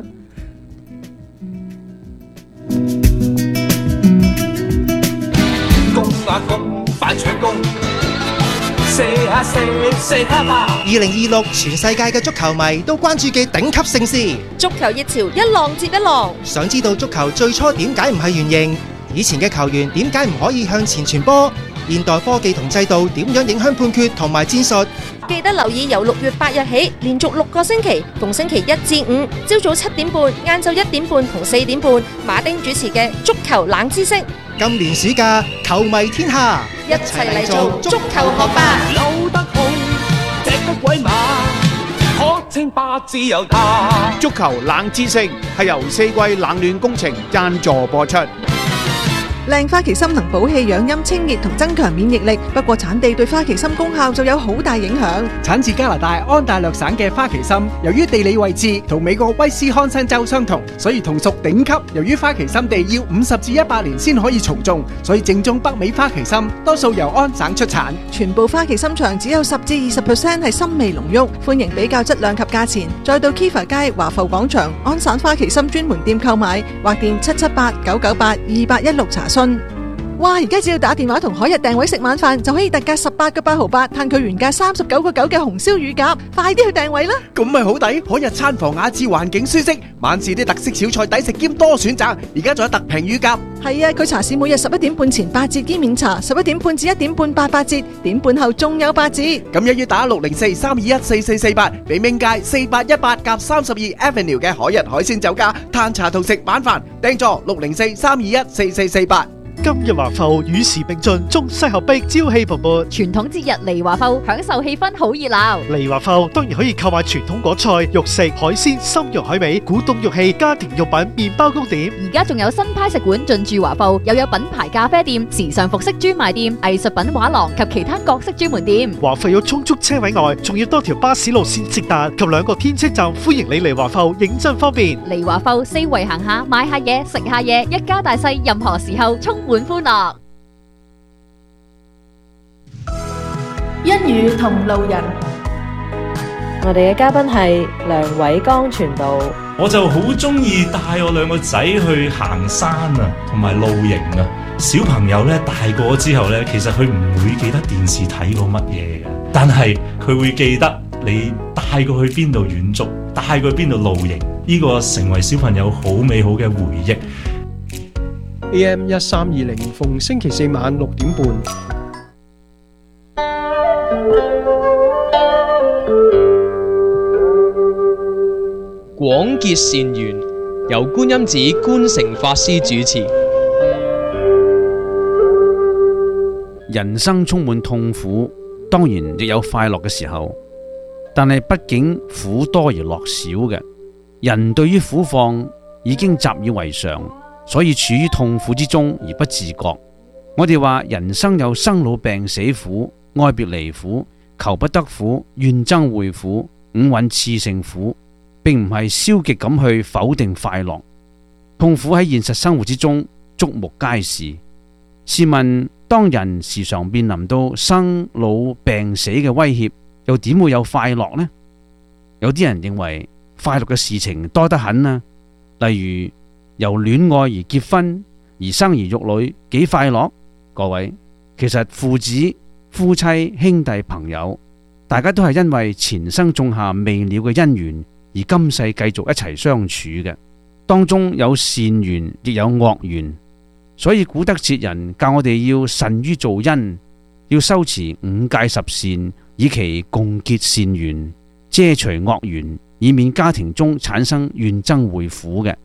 公啊公，快搶攻！射下射，射下吧！二零二六全世界嘅足球迷都關注嘅頂級盛事， 足球熱潮一浪接一浪。 想知道足球最初點解唔係圓形？以前嘅球員點解唔可以向前傳波？現代科技同制度點樣影響判決同埋戰術？ 記得留意由六月八日起，連續六個星期，逢星期一至五，朝早七點半、晏晝一點半同四點半，馬丁主持嘅足球冷知識。 今年暑假，球迷天下， 一齊嚟做足球學霸。 扭得好，踢得鬼馬，可稱霸自由他。 足球冷知識係由四季冷暖工程贊助播出。 靚花旗參能補氣養陰清熱同增強免疫力，不過產地對花旗參功效就有好大影響。 產自加拿大安大略省嘅花旗參，由於地理位置同美國威斯康辛州相同，所以同屬頂級。由於花旗參地要五十至一百年先可以重種，所以正宗北美花旗參多數由安省出產。 全部花旗參場只有十至二十 percent 係參味濃郁，歡迎比較質量及價錢。再到 Kiva 街華埠廣場安省花旗參專門店購買，或電七七八九九八二八一六查詢。哇！而家只要打電話同海日訂位食晚飯，就可以特價十八個八毫八，嘆佢原價三十九個九嘅紅燒乳鴿，快啲去訂位啦！ 咁咪好抵！海日餐房雅致，環境舒適，晚市啲特色小菜抵食兼多選擇，而家仲有特平乳鴿。 係啊，佢茶市每日十一點半前八折兼免茶，十一點半至一點半八八折，點半後仲有八折。 咁一於打六零四三二一四四四八，俾明街四八一八夾三十二 Avenue 嘅海日海鮮酒家嘆茶同食晚飯，訂座六零四三二一四四四八。 今日華埠與時並進，中西合璧，朝氣蓬勃。 傳統節日嚟華埠，享受氣氛好熱鬧。 嚟華埠當然可以購買傳統果菜、肉食、海鮮、參肉海味、古董玉器、家庭用品、麵包糕點。 而家仲有新派食館進駐華埠，又有品牌咖啡店、時尚服飾專賣店、藝術品畫廊及其他各式專門店。 華埠有充足車位外，仲要多條巴士路線直達及兩個天車站，歡迎你嚟華埠，認真方便。 嚟華埠四圍行下，買下嘢，食下嘢，一家大細任何時候充滿歡樂。 一語同路人， 我哋嘅嘉賓係梁偉剛傳道。 我就好中意帶我兩個仔去行山啊，同埋露營啊。小朋友咧大個之後咧，其實佢唔會記得電視睇過乜嘢嘅，但係佢會記得你帶過去邊度遠足，帶過去邊度露營，呢個成為小朋友好美好嘅回憶。 A M 一三二零，逢星期四晚六點半。廣結善緣，由觀音寺觀誠法師主持。 人生充滿痛苦，當然亦有快樂嘅時候，但係畢竟苦多而樂少嘅。人對於苦況已經習以為常，所以處於痛苦之中而不自覺。我哋話人生有生老病死苦、愛別離苦、求不得苦、怨憎會苦、五蘊熾盛苦，並唔係消極咁去否定快樂。痛苦喺現實生活之中觸目皆是。試問當人時常面臨到生老病死嘅威脅，又點會有快樂呢？有啲人認為快樂嘅事情多得很啊，例如由戀愛而結婚，而生兒育女，幾快樂？各位，其實父子、夫妻、兄弟、朋友，大家都係因為前生種下未了嘅因緣，而今世繼續一齊相處嘅，當中有善緣，亦有惡緣。所以古德哲人教我哋要慎於造因，要修持五戒十善，以期共結善緣，遮除惡緣，以免家庭中產生怨憎會苦嘅。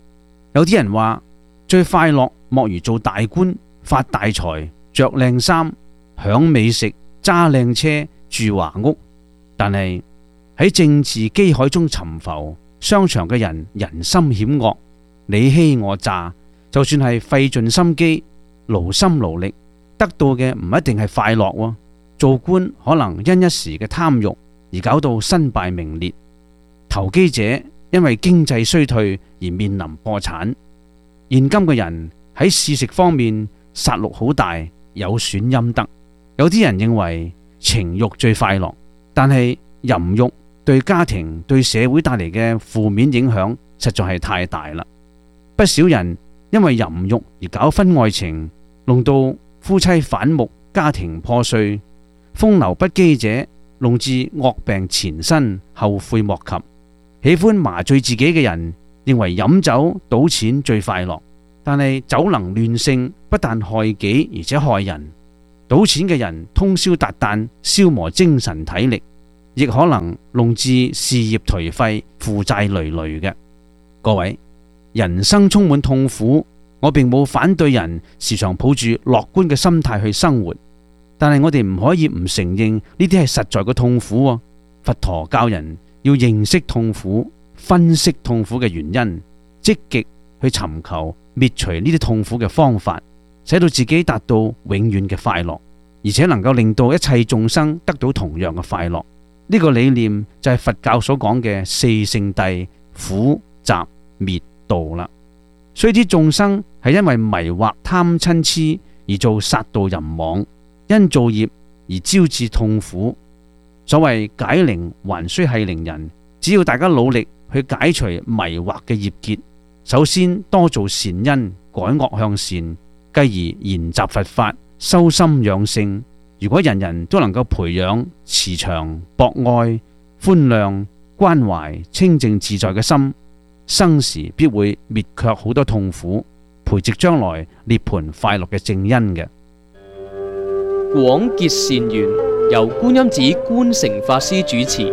有啲人話最快樂莫如做大官、發大財、着靚衫、享美食、揸靚車、住華屋，但係喺政治機海中沉浮，商場嘅人人心險惡，你欺我詐，就算係費盡心機、勞心勞力，得到嘅唔一定係快樂喎。做官可能因一時嘅貪欲而搞到身敗名裂，投機者因為經濟衰退而面臨破產。現今嘅人喺試食方面殺戮好大，有損陰德。有啲人認為情欲最快樂，但係淫欲對家庭、對社會帶嚟嘅負面影響實在係太大啦。不少人因為淫欲而搞婚外情，弄到夫妻反目、家庭破碎。風流不羈者弄致惡病纏身，後悔莫及。喜歡麻醉自己嘅人認為飲酒賭錢最快樂，但係酒能亂性，不但害己而且害人。賭錢嘅人通宵達旦，消磨精神體力，亦可能弄致事業頹廢、負債累累嘅。各位，人生充滿痛苦，我並冇反對人時常抱住樂觀嘅心態去生活，但係我哋唔可以唔承認呢啲係實在嘅痛苦喎。佛陀教人要認識痛苦，分析痛苦嘅原因，積極去尋求滅除呢啲痛苦嘅方法，使到自己達到永遠嘅快樂，而且能夠令到一切眾生得到同樣嘅快樂。呢個理念就係佛教所講嘅四聖諦苦集滅道啦。雖知眾生係因為迷惑貪嗔癡而做殺盜淫妄，因造業而招致痛苦。所謂解鈴還須繫鈴人，只要大家努力去解除迷惑嘅業結，首先多做善因，改惡向善，繼而研習佛法，修心養性。如果人人都能夠培養慈祥、博愛、寬諒、關懷、清淨自在嘅心，生時必會滅卻好多痛苦，培植將來涅槃快樂嘅正因嘅。 廣結善緣，由觀音寺觀誠法師主持。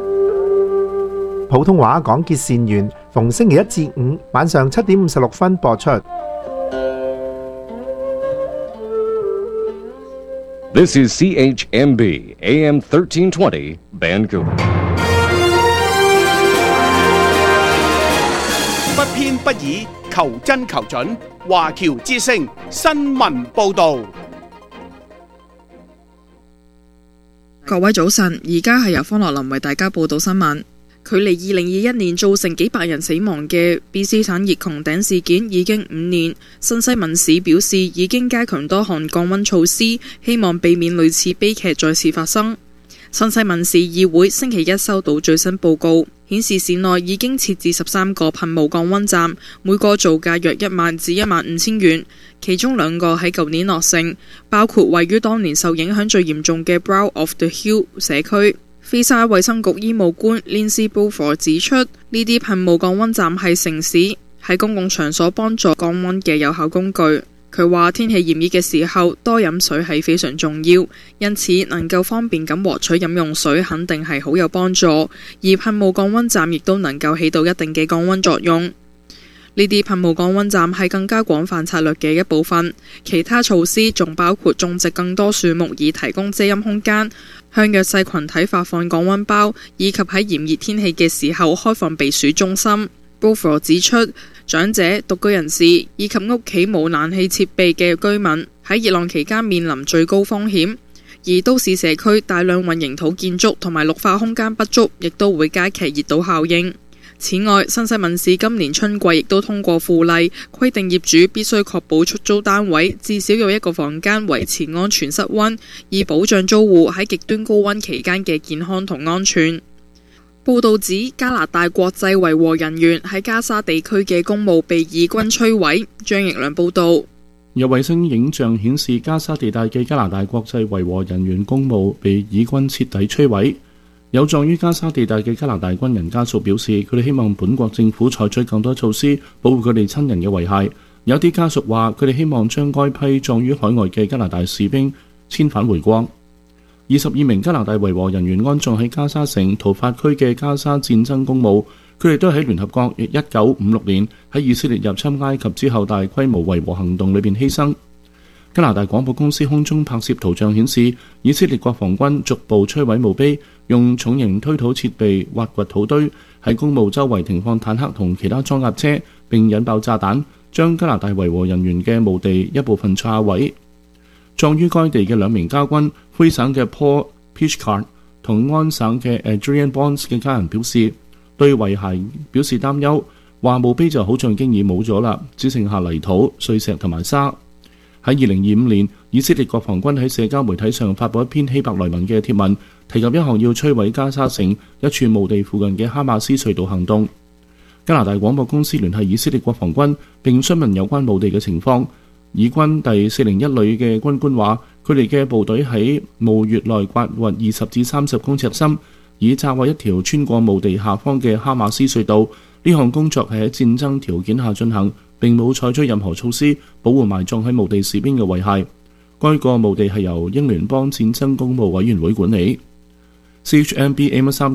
普通話廣結善緣，逢星期一至五晚上七點五十六分播出。 This is C H M B A M thirteen twenty Vancouver。 不偏不倚，求真求準，華僑之聲新聞報導。 各位早晨，而家係由方樂林為大家報道新聞。距離二零二一年造成幾百人死亡嘅 B C 產業穹頂事件已經五年，新西敏市表示已經加強多項降溫措施，希望避免類似悲劇再次發生。新西敏市議會星期一收到最新報告，顯示市內已經設置十三個噴霧降溫站，每個造價約一萬至一萬五千元，其中兩個喺舊年落成，包括位於當年受影響最嚴重嘅 Brow of the Hill 社區。菲沙衛生局醫務官 Lindsay Beaufort 指出，呢啲噴霧降溫站係城市喺公共場所幫助降溫嘅有效工具。佢話天氣炎熱嘅時候，多飲水係非常重要，因此能夠方便咁獲取飲用水肯定係好有幫助。而噴霧降溫站亦都能夠起到一定嘅降溫作用。呢啲噴霧降溫站係更加廣泛策略嘅一部分，其他措施仲包括種植更多樹木以提供遮陰空間，向弱勢群體發放降溫包，以及喺炎熱天氣嘅時候開放避暑中心。Beaufort 指出，長者、獨居人士以及屋企冇冷氣設備嘅居民喺熱浪期間面臨最高風險，而都市社區大量混凝土建築同埋綠化空間不足，亦都會加劇熱島效應。此外，新西敏市今年春季亦都通過附例，規定業主必須確保出租單位至少有一個房間維持安全室溫，以保障租戶喺極端高溫期間嘅健康同安全。報道指加拿大國際維和人員喺加沙地區嘅公務被以軍摧毀。張奕良報道， 有衛星影像顯示加沙地帶嘅加拿大國際維和人員公務被以軍徹底摧毀。有葬於加沙地帶嘅加拿大軍人家屬表示，佢哋希望本國政府採取更多措施保護佢哋親人嘅遺骸。有啲家屬話，佢哋希望將該批葬於海外嘅加拿大士兵遷返回國。二十二名加拿大維和人員安葬喺加沙城圖法區嘅加沙戰爭公墓， 佢哋都喺聯合國一九五六年喺以色列入侵埃及之後大規模維和行動裏邊犧牲。加拿大廣播公司空中拍攝圖像顯示，以色列國防軍逐步摧毀墓碑，用重型推土設備挖掘土堆，喺公墓周圍停放坦克同其他裝甲車，並引爆炸彈，將加拿大維和人員嘅墓地一部分炸毀。葬於該地嘅兩名家軍，魁省嘅 Paul Pichard 同安省嘅 Adrian Bonds 嘅家人表示，對遺骸表示擔憂，話墓碑就好像經已冇咗啦，只剩下泥土、碎石同埋沙。喺二零二五年，以色列國防軍喺社交媒體上發布一篇希伯來文嘅貼文，提及一項要摧毀加沙城一處墓地附近嘅哈馬斯隧道行動。加拿大廣播公司聯繫以色列國防軍並詢問有關墓地嘅情況。以軍第四零一旅嘅軍官話，佢哋嘅部隊喺墓穴內挖掘二十至三十公尺深，以炸毀一條穿過墓地下方嘅哈馬斯隧道。呢項工作係喺戰爭條件下進行，並冇採取任何措施保護埋葬喺墓地士兵嘅遺骸。該個墓地係由英聯邦戰爭公墓委員會管理。C H M B A M 三